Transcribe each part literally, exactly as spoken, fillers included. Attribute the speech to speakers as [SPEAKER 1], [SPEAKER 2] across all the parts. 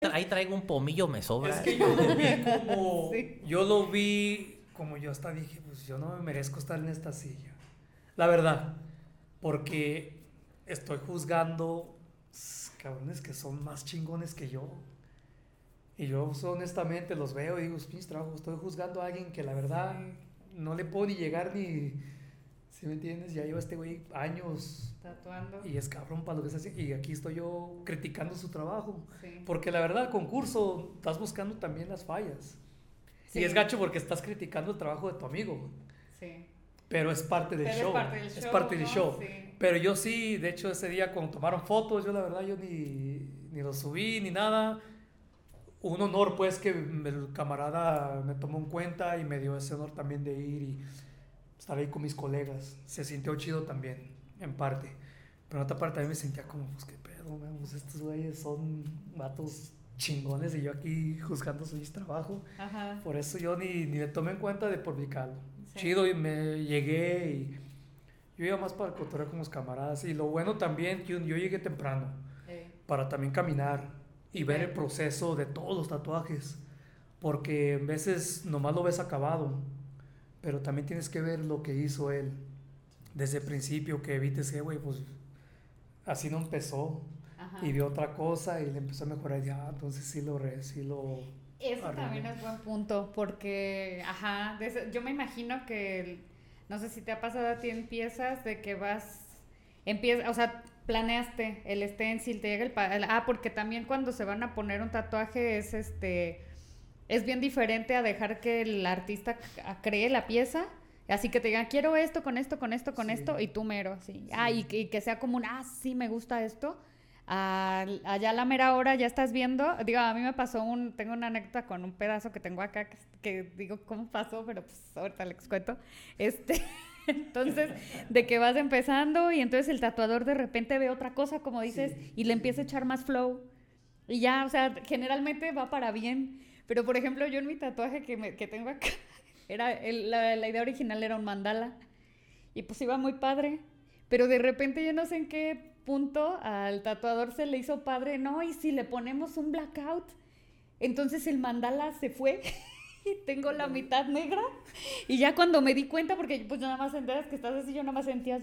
[SPEAKER 1] Ahí traigo un pomillo, me sobra.
[SPEAKER 2] Es que yo lo vi como,
[SPEAKER 3] Sí.
[SPEAKER 2] yo lo vi como yo hasta dije, pues yo no me merezco estar en esta silla. La verdad, porque estoy juzgando s- cabrones que son más chingones que yo. Y yo pues, honestamente los veo y digo, es mi trabajo, estoy juzgando a alguien que la verdad no le puedo ni llegar ni, ¿sí me entiendes? Ya lleva este güey años
[SPEAKER 3] Tatuando.
[SPEAKER 2] y es cabrón para lo que se hace. Y aquí estoy yo criticando su trabajo.
[SPEAKER 3] Sí.
[SPEAKER 2] Porque la verdad, el concurso, estás buscando también las fallas.
[SPEAKER 3] Sí.
[SPEAKER 2] Y es gacho porque estás criticando el trabajo de tu amigo.
[SPEAKER 3] Sí.
[SPEAKER 2] Pero es parte del
[SPEAKER 3] Pero
[SPEAKER 2] show.
[SPEAKER 3] es parte del
[SPEAKER 2] Es
[SPEAKER 3] show,
[SPEAKER 2] parte del
[SPEAKER 3] ¿no?
[SPEAKER 2] show.
[SPEAKER 3] Sí.
[SPEAKER 2] Pero yo sí, de hecho, ese día cuando tomaron fotos, yo la verdad, yo ni, ni lo subí ni nada. Un honor, pues, que el camarada me tomó en cuenta y me dio ese honor también de ir y estar ahí con mis colegas. Se sintió chido también, en parte. Pero en otra parte también me sentía como, pues, qué pedo, man, pues estos güeyes son vatos chingones y yo aquí juzgando su trabajo.
[SPEAKER 3] Ajá.
[SPEAKER 2] Por eso yo ni, ni le tomé en cuenta de publicarlo.
[SPEAKER 3] Sí.
[SPEAKER 2] Chido, y me llegué y yo iba más para cotorrear con los camaradas. Y lo bueno también, que yo llegué temprano
[SPEAKER 3] Eh,
[SPEAKER 2] para también caminar y ver el proceso de todos los tatuajes. Porque en veces nomás lo ves acabado, pero también tienes que ver lo que hizo él desde el principio, que evites que, güey, pues así no empezó.
[SPEAKER 3] Ajá.
[SPEAKER 2] Y vio otra cosa y le empezó a mejorar y ya, entonces sí lo, re, sí lo
[SPEAKER 3] Eso
[SPEAKER 2] arregló.
[SPEAKER 3] también es buen punto, porque, ajá, de eso- yo me imagino que, el- no sé si te ha pasado a ti en piezas, de que vas, empiezas, o sea, planeaste el stencil, te llega el, pa- el- ah, porque también cuando se van a poner un tatuaje es, este, es bien diferente a dejar que el artista c- a- cree la pieza, así que te digan, quiero esto, con esto, con esto, con
[SPEAKER 2] Sí.
[SPEAKER 3] esto, y tú mero, así,
[SPEAKER 2] Sí.
[SPEAKER 3] ah, y, que- y que sea como un, ah, sí, me gusta esto, a- allá a la mera hora ya estás viendo, digo, a mí me pasó un, tengo una anécdota con un pedazo que tengo acá, que, que digo, ¿cómo pasó? Pero pues ahorita les cuento, este, entonces, de que vas empezando y entonces el tatuador de repente ve otra cosa, como dices,
[SPEAKER 2] Sí,
[SPEAKER 3] y le empieza a echar más flow, y ya, o sea, generalmente va para bien, pero por ejemplo, yo en mi tatuaje que, me, que tengo acá, era, el, la, la idea original era un mandala, y pues iba muy padre, pero de repente yo no sé en qué punto al tatuador se le hizo padre, no, y si le ponemos un blackout, entonces el mandala se fue y tengo la mitad negra, y ya cuando me di cuenta, porque pues nada más enteras que estás así, yo nada más sentía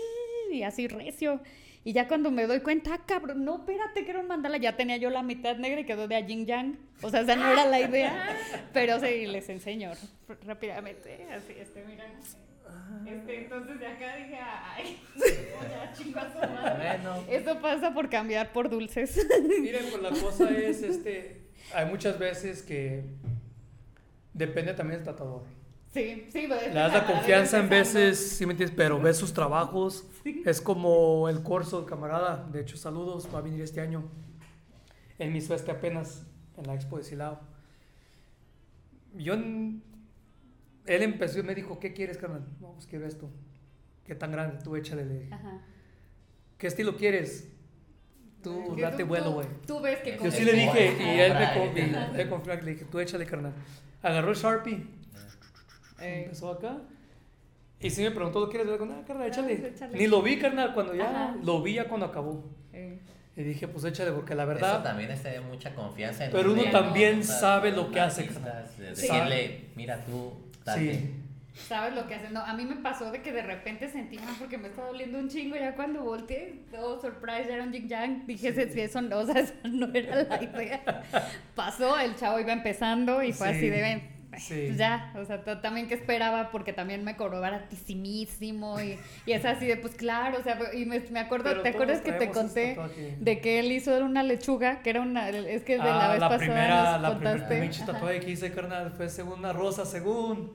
[SPEAKER 3] y así recio, y ya cuando me doy cuenta, ah, cabrón, no, espérate que era un mandala, ya tenía yo la mitad negra y quedó de a yin yang, o sea, esa no era la idea, pero sí, les enseño rápidamente, así, este, mira. Este, entonces de acá dije, ay, ya chingo a su madre.
[SPEAKER 1] Bueno.
[SPEAKER 3] Eso pasa por cambiar por dulces.
[SPEAKER 2] Miren, pues la cosa es, este, hay muchas veces que depende también del tatuador.
[SPEAKER 3] Sí, sí, pues,
[SPEAKER 2] Le das la
[SPEAKER 3] para
[SPEAKER 2] confianza
[SPEAKER 3] ver
[SPEAKER 2] en
[SPEAKER 3] empezando.
[SPEAKER 2] veces, sí me entiendes, pero ves sus trabajos.
[SPEAKER 3] Sí.
[SPEAKER 2] Es como el curso, camarada. De hecho, saludos, va a venir este año. Él me hizo este apenas en la expo de Silao. Yo, en- él empezó y me dijo, ¿qué quieres, carnal? No, pues quiero esto. ¿Qué tan grande? Tú échale. Le dije.
[SPEAKER 3] Ajá.
[SPEAKER 2] ¿Qué estilo quieres? Tú
[SPEAKER 3] Que
[SPEAKER 2] date
[SPEAKER 3] tú-
[SPEAKER 2] vuelo,
[SPEAKER 3] tú-
[SPEAKER 2] güey.
[SPEAKER 3] Tú ves que
[SPEAKER 1] Yo
[SPEAKER 2] Yo
[SPEAKER 3] con
[SPEAKER 2] sí
[SPEAKER 3] el-
[SPEAKER 2] le dije, y él me,
[SPEAKER 1] Ajá.
[SPEAKER 2] con- y me confió, le dije, tú échale, carnal. Agarró el Sharpie,
[SPEAKER 3] Eh,
[SPEAKER 2] empezó acá, y sí me preguntó, ¿lo quieres ver? Ah, carnal, échale.
[SPEAKER 3] pues échale.
[SPEAKER 2] Ni lo vi, carnal, cuando ya,
[SPEAKER 3] Ajá.
[SPEAKER 2] lo vi ya cuando acabó.
[SPEAKER 3] eh,
[SPEAKER 2] Y dije, pues échale, porque la
[SPEAKER 1] Eso
[SPEAKER 2] verdad,
[SPEAKER 1] también es tener mucha confianza en
[SPEAKER 2] pero
[SPEAKER 1] un
[SPEAKER 2] uno
[SPEAKER 1] día,
[SPEAKER 2] también
[SPEAKER 1] ¿no? O sea,
[SPEAKER 2] sabe
[SPEAKER 1] con
[SPEAKER 2] lo que hace,
[SPEAKER 1] artistas,
[SPEAKER 2] carnal.
[SPEAKER 1] de
[SPEAKER 3] Sí.
[SPEAKER 1] decirle, mira tú, date.
[SPEAKER 2] sí,
[SPEAKER 3] ¿Sabes lo que hacen? No, a mí me pasó de que de repente sentí, ah, porque me estaba doliendo un chingo, ya cuando volteé, oh, surprise, era un yin yang, dije,
[SPEAKER 2] Sí.
[SPEAKER 3] sí. eso, no, o sea, esa no era la idea. Pasó, el chavo iba empezando y fue
[SPEAKER 2] Sí,
[SPEAKER 3] así de, ven,
[SPEAKER 2] sí.
[SPEAKER 3] pues ya, o sea, t- también que esperaba, porque también me cobró baratísimísimo, y, y es así de, pues claro, o sea, y me, me acuerdo,
[SPEAKER 2] Pero
[SPEAKER 3] ¿te
[SPEAKER 2] todos
[SPEAKER 3] acuerdas que te
[SPEAKER 2] traemos ese
[SPEAKER 3] conté
[SPEAKER 2] tatuaje.
[SPEAKER 3] de que él hizo una lechuga, que era una, es que de la
[SPEAKER 2] Ah,
[SPEAKER 3] vez
[SPEAKER 2] la
[SPEAKER 3] pasada
[SPEAKER 2] primera,
[SPEAKER 3] nos
[SPEAKER 2] la primera
[SPEAKER 3] contaste?
[SPEAKER 2] pinche
[SPEAKER 3] Ajá.
[SPEAKER 2] tatuaje que hice, carnal, fue según una rosa, según.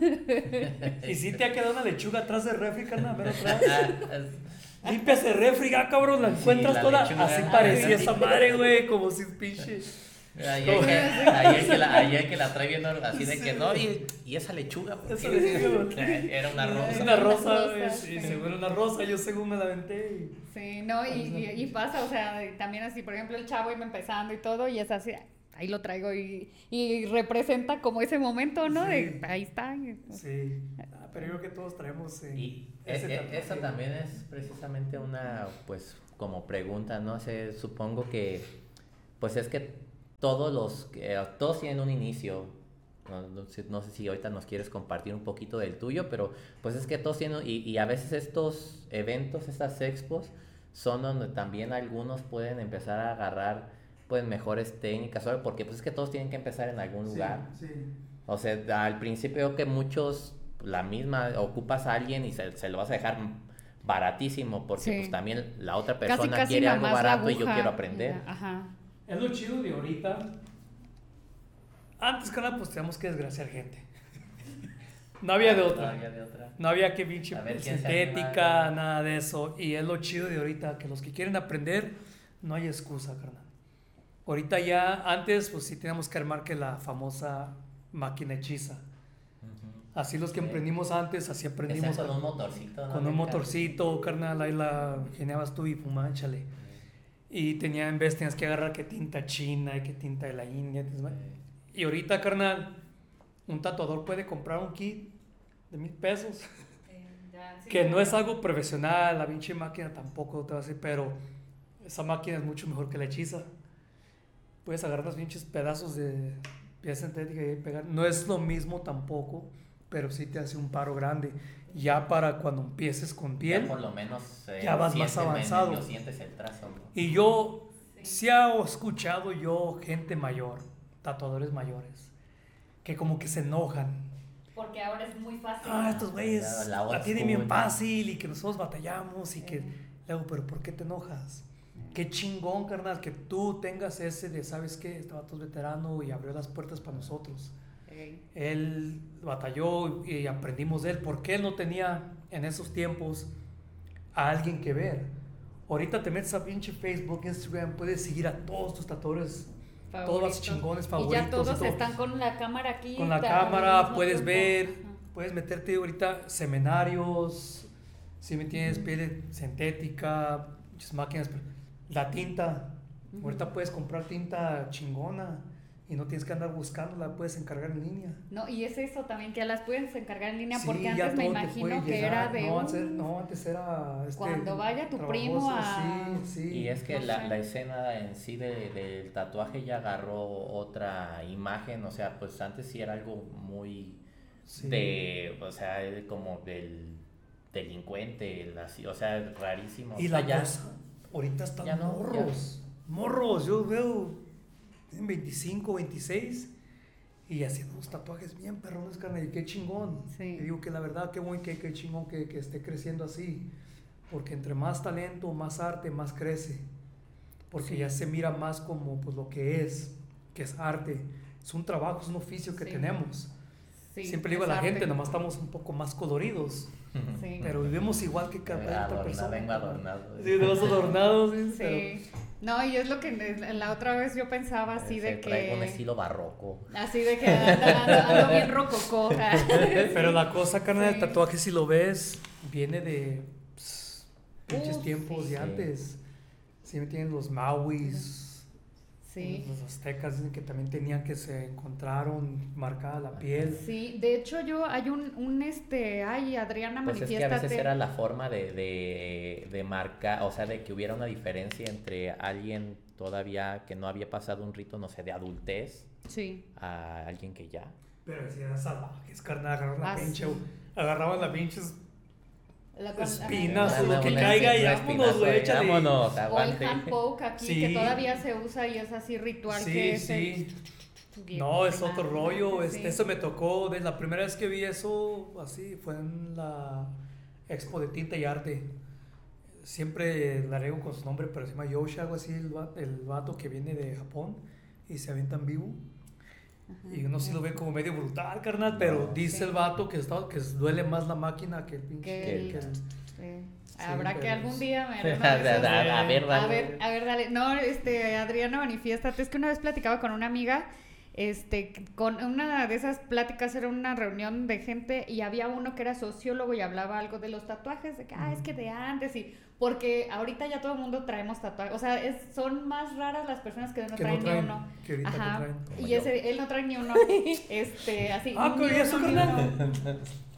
[SPEAKER 2] Y sí te ha quedado una lechuga atrás del refri, carnal, mero atrás.
[SPEAKER 1] Ah, es-
[SPEAKER 2] Limpia ese refri, ah, cabrón, la
[SPEAKER 1] Sí,
[SPEAKER 2] encuentras
[SPEAKER 1] la
[SPEAKER 2] toda.
[SPEAKER 1] lechuga.
[SPEAKER 2] Así parecía esa madre, güey, como si pinche.
[SPEAKER 1] Ayer que, ayer, que la, ayer que la trae viendo así de que no, y, y esa lechuga, ¿por
[SPEAKER 2] Esa
[SPEAKER 1] qué?
[SPEAKER 2] lechuga, ¿por qué?
[SPEAKER 1] Era una rosa.
[SPEAKER 2] Una rosa,
[SPEAKER 3] Una
[SPEAKER 2] güey,
[SPEAKER 3] rosa,
[SPEAKER 2] sí,
[SPEAKER 3] sí.
[SPEAKER 2] según una rosa, yo según me la aventé. y-
[SPEAKER 3] Sí, no, y, y, y pasa, o sea, también así, por ejemplo, el chavo iba empezando y todo, y es así, ahí lo traigo y, y representa como ese momento, ¿no?
[SPEAKER 2] Sí.
[SPEAKER 3] De ahí está.
[SPEAKER 2] Sí, ah, pero yo creo que todos traemos. eh,
[SPEAKER 1] Y
[SPEAKER 2] ese
[SPEAKER 1] e- e-
[SPEAKER 2] tatuaje.
[SPEAKER 1] eso también es precisamente una, pues, como pregunta, ¿no? sé, supongo que, pues es que todos los, que todos tienen un inicio. No, no, sé, no sé si ahorita nos quieres compartir un poquito del tuyo, pero pues es que todos tienen, y, y a veces estos eventos, estas expos, son donde también algunos pueden empezar a agarrar pues mejores técnicas, ¿sabes? Porque pues es que todos tienen que empezar en algún lugar.
[SPEAKER 2] Sí, sí.
[SPEAKER 1] O sea, al principio que muchos, la misma, ocupas a alguien y se, se lo vas a dejar baratísimo, porque
[SPEAKER 3] Sí.
[SPEAKER 1] pues también la otra
[SPEAKER 3] Casi,
[SPEAKER 1] persona
[SPEAKER 3] casi
[SPEAKER 1] quiere algo
[SPEAKER 3] nomás la
[SPEAKER 1] barato y yo
[SPEAKER 3] aguja.
[SPEAKER 1] quiero aprender.
[SPEAKER 3] Ajá.
[SPEAKER 2] Es lo chido de ahorita. Antes que nada, pues teníamos que desgraciar gente. No había de otra.
[SPEAKER 1] No había de otra.
[SPEAKER 2] No había que pinche
[SPEAKER 1] A ver quién se
[SPEAKER 2] sintética,
[SPEAKER 1] anima.
[SPEAKER 2] nada de eso. Y es lo chido de ahorita, que los que quieren aprender, no hay excusa, carnal. Ahorita ya, antes, pues sí teníamos que armar que la famosa máquina hechiza.
[SPEAKER 1] Ujú.
[SPEAKER 2] Así los que
[SPEAKER 1] Sí.
[SPEAKER 2] emprendimos antes, así aprendimos.
[SPEAKER 1] Esa con un motorcito, ¿no?
[SPEAKER 2] Con un
[SPEAKER 1] Neta.
[SPEAKER 2] motorcito, carnal, ahí la ingeniabas tú y fumáchale. Y tenía, en vez tenías que agarrar que tinta china y que tinta de la India. Y ahorita, carnal, un tatuador puede comprar un kit de mil pesos. Que no es algo profesional, la pinche máquina tampoco te va a decir, pero esa máquina es mucho mejor que la hechiza. Puedes agarrar los pinches pedazos de piel sintética y pegar. No es lo mismo tampoco, pero sí te hace un paro grande. Ya para cuando empieces con piel.
[SPEAKER 1] Ya por lo menos eh,
[SPEAKER 2] Ya vas más
[SPEAKER 1] sientes medio,
[SPEAKER 2] avanzado.
[SPEAKER 1] sientes el trazo, ¿no?
[SPEAKER 2] Y yo sí he escuchado yo gente mayor, tatuadores mayores, que como que se enojan.
[SPEAKER 3] Porque ahora es muy fácil.
[SPEAKER 2] Ah, estos güeyes
[SPEAKER 1] La- la old
[SPEAKER 2] la tienen
[SPEAKER 1] school.
[SPEAKER 2] bien fácil y que nosotros batallamos y que... Le digo, pero ¿por qué te enojas? Qué chingón, carnal, que tú tengas ese de, ¿sabes qué? Este vato es veterano y abrió las puertas para nosotros.
[SPEAKER 3] Okay.
[SPEAKER 2] Él batalló y aprendimos de él, porque él no tenía en esos tiempos a alguien que ver. Ahorita te metes a pinche Facebook, Instagram, puedes seguir a todos tus tatuadores, todos los chingones favoritos.
[SPEAKER 3] Y ya todos
[SPEAKER 2] y todo.
[SPEAKER 3] están con la cámara aquí.
[SPEAKER 2] Con la
[SPEAKER 3] ta-
[SPEAKER 2] cámara
[SPEAKER 3] al mismo
[SPEAKER 2] puedes
[SPEAKER 3] tiempo.
[SPEAKER 2] ver,
[SPEAKER 3] Ajá.
[SPEAKER 2] puedes meterte ahorita seminarios, si me tienes piel sintética, muchas máquinas, la tinta.
[SPEAKER 3] Ujú.
[SPEAKER 2] Ahorita puedes comprar tinta chingona y no tienes que andar buscándola, puedes encargar en línea.
[SPEAKER 3] No, y es eso también, que las puedes encargar en línea,
[SPEAKER 2] Sí,
[SPEAKER 3] porque
[SPEAKER 2] ya
[SPEAKER 3] antes me
[SPEAKER 2] todo te
[SPEAKER 3] imagino
[SPEAKER 2] puede
[SPEAKER 3] que
[SPEAKER 2] llegar.
[SPEAKER 3] era de
[SPEAKER 2] no,
[SPEAKER 3] un...
[SPEAKER 2] antes, no, antes era este,
[SPEAKER 3] Cuando vaya tu
[SPEAKER 2] trabajoso,
[SPEAKER 3] primo a-
[SPEAKER 2] Sí, sí.
[SPEAKER 1] Y es que
[SPEAKER 3] No
[SPEAKER 1] la,
[SPEAKER 3] sé.
[SPEAKER 1] la escena en sí de- del tatuaje ya agarró otra imagen, o sea, pues antes sí era algo muy
[SPEAKER 2] Sí.
[SPEAKER 1] de, o sea, de- como del delincuente, el así, o sea, rarísimo.
[SPEAKER 2] Y
[SPEAKER 1] O sea,
[SPEAKER 2] la
[SPEAKER 1] ya-
[SPEAKER 2] cosa, ahorita están
[SPEAKER 1] ya no,
[SPEAKER 2] morros, morros, yo veo en veinticinco, veintiséis y haciendo unos tatuajes bien perrones, carnal, y qué chingón.
[SPEAKER 3] Sí.
[SPEAKER 2] Y digo que la verdad, qué bueno, qué, qué chingón que, que esté creciendo así, porque entre más talento, más arte, más crece, porque
[SPEAKER 3] Sí.
[SPEAKER 2] ya se mira más como pues lo que es, que es arte, es un trabajo, es un oficio que
[SPEAKER 3] Sí.
[SPEAKER 2] tenemos.
[SPEAKER 3] Sí,
[SPEAKER 2] Siempre digo a
[SPEAKER 3] es
[SPEAKER 2] la
[SPEAKER 3] arte.
[SPEAKER 2] gente, nomás estamos un poco más coloridos,
[SPEAKER 3] Sí.
[SPEAKER 2] pero vivimos igual que cada otra
[SPEAKER 1] Adornado,
[SPEAKER 2] persona.
[SPEAKER 1] vengo adornado.
[SPEAKER 2] Sí, de los adornados, sí, pero-
[SPEAKER 3] Sí. No, y es lo que la otra vez yo pensaba así
[SPEAKER 1] Se
[SPEAKER 3] de
[SPEAKER 1] trae un
[SPEAKER 3] que...
[SPEAKER 1] estilo barroco.
[SPEAKER 3] Así de que ando, ando- ando bien rococó.
[SPEAKER 2] Pero la cosa, carnal,
[SPEAKER 3] Sí.
[SPEAKER 2] del tatuaje, si lo ves, viene de pss, pinches
[SPEAKER 3] Uf,
[SPEAKER 2] tiempos
[SPEAKER 3] sí.
[SPEAKER 2] de antes. Si me tienen los mauis,
[SPEAKER 3] Sí.
[SPEAKER 2] los aztecas dicen que también tenían que se encontraron marcada la piel.
[SPEAKER 3] Sí, de hecho yo hay un, un este, ay, Adriana,
[SPEAKER 1] Pues es que a
[SPEAKER 3] manifiéstate.
[SPEAKER 1] veces era la forma de, de, de marcar, o sea, de que hubiera una diferencia entre alguien todavía que no había pasado un rito, no sé, de adultez,
[SPEAKER 3] Sí.
[SPEAKER 1] a alguien que ya.
[SPEAKER 2] Pero si eran salvajes, carnal, agarraban la
[SPEAKER 3] Ah,
[SPEAKER 2] pinche,
[SPEAKER 3] sí.
[SPEAKER 2] agarraban la pinches
[SPEAKER 3] La con-
[SPEAKER 2] espinas
[SPEAKER 3] ajá.
[SPEAKER 2] o lo
[SPEAKER 1] Una-
[SPEAKER 2] que
[SPEAKER 1] una-
[SPEAKER 2] caiga y
[SPEAKER 1] una
[SPEAKER 2] vámonos,
[SPEAKER 1] espinazo
[SPEAKER 2] güey,
[SPEAKER 1] de,
[SPEAKER 2] échale.
[SPEAKER 1] vámonos,
[SPEAKER 3] O el
[SPEAKER 1] aguante.
[SPEAKER 3] hand poke aquí,
[SPEAKER 2] Sí.
[SPEAKER 3] que todavía se usa y es así ritual
[SPEAKER 2] Sí,
[SPEAKER 3] que es
[SPEAKER 2] sí.
[SPEAKER 3] el- Bien,
[SPEAKER 2] No, es
[SPEAKER 3] ah,
[SPEAKER 2] otro rollo.
[SPEAKER 3] sí.
[SPEAKER 2] Este, eso me tocó. Desde la primera vez que vi eso, así, fue en la Expo de Tinta y Arte. Siempre la rego con su nombre, pero se llama Yoshi, algo así, el, va- el vato que viene de Japón y se avienta en vivo.
[SPEAKER 3] Ajá.
[SPEAKER 2] Y uno sí lo ve como medio brutal, carnal, pero
[SPEAKER 1] No.
[SPEAKER 2] dice
[SPEAKER 3] Sí.
[SPEAKER 2] el vato que, está, que duele más la máquina que el pinche.
[SPEAKER 3] Que el-
[SPEAKER 2] que el-
[SPEAKER 3] Sí. Habrá que
[SPEAKER 2] pero
[SPEAKER 3] algún
[SPEAKER 2] es-
[SPEAKER 3] día me
[SPEAKER 1] A,
[SPEAKER 3] haré una de esas.
[SPEAKER 1] a- a ver,
[SPEAKER 3] A
[SPEAKER 1] dale.
[SPEAKER 3] ver, a ver, dale. No, este, Adriana, manifiéstate. Es que una vez platicaba con una amiga, este, con una de esas pláticas era una reunión de gente y había uno que era sociólogo y hablaba algo de los tatuajes, de que, ah, es que de antes y... Porque ahorita ya todo el mundo traemos tatuajes, o sea, es, son más raras las personas que no,
[SPEAKER 2] que no
[SPEAKER 3] traen,
[SPEAKER 2] traen,
[SPEAKER 3] ni uno.
[SPEAKER 2] que ahorita
[SPEAKER 3] Ajá.
[SPEAKER 2] no traen.
[SPEAKER 1] Como
[SPEAKER 3] Y
[SPEAKER 1] yo.
[SPEAKER 3] ese, él no trae ni uno, este, así.
[SPEAKER 2] Ah,
[SPEAKER 3] ni
[SPEAKER 2] ¿y eso,
[SPEAKER 3] uno, ni
[SPEAKER 2] carnal?
[SPEAKER 3] uno.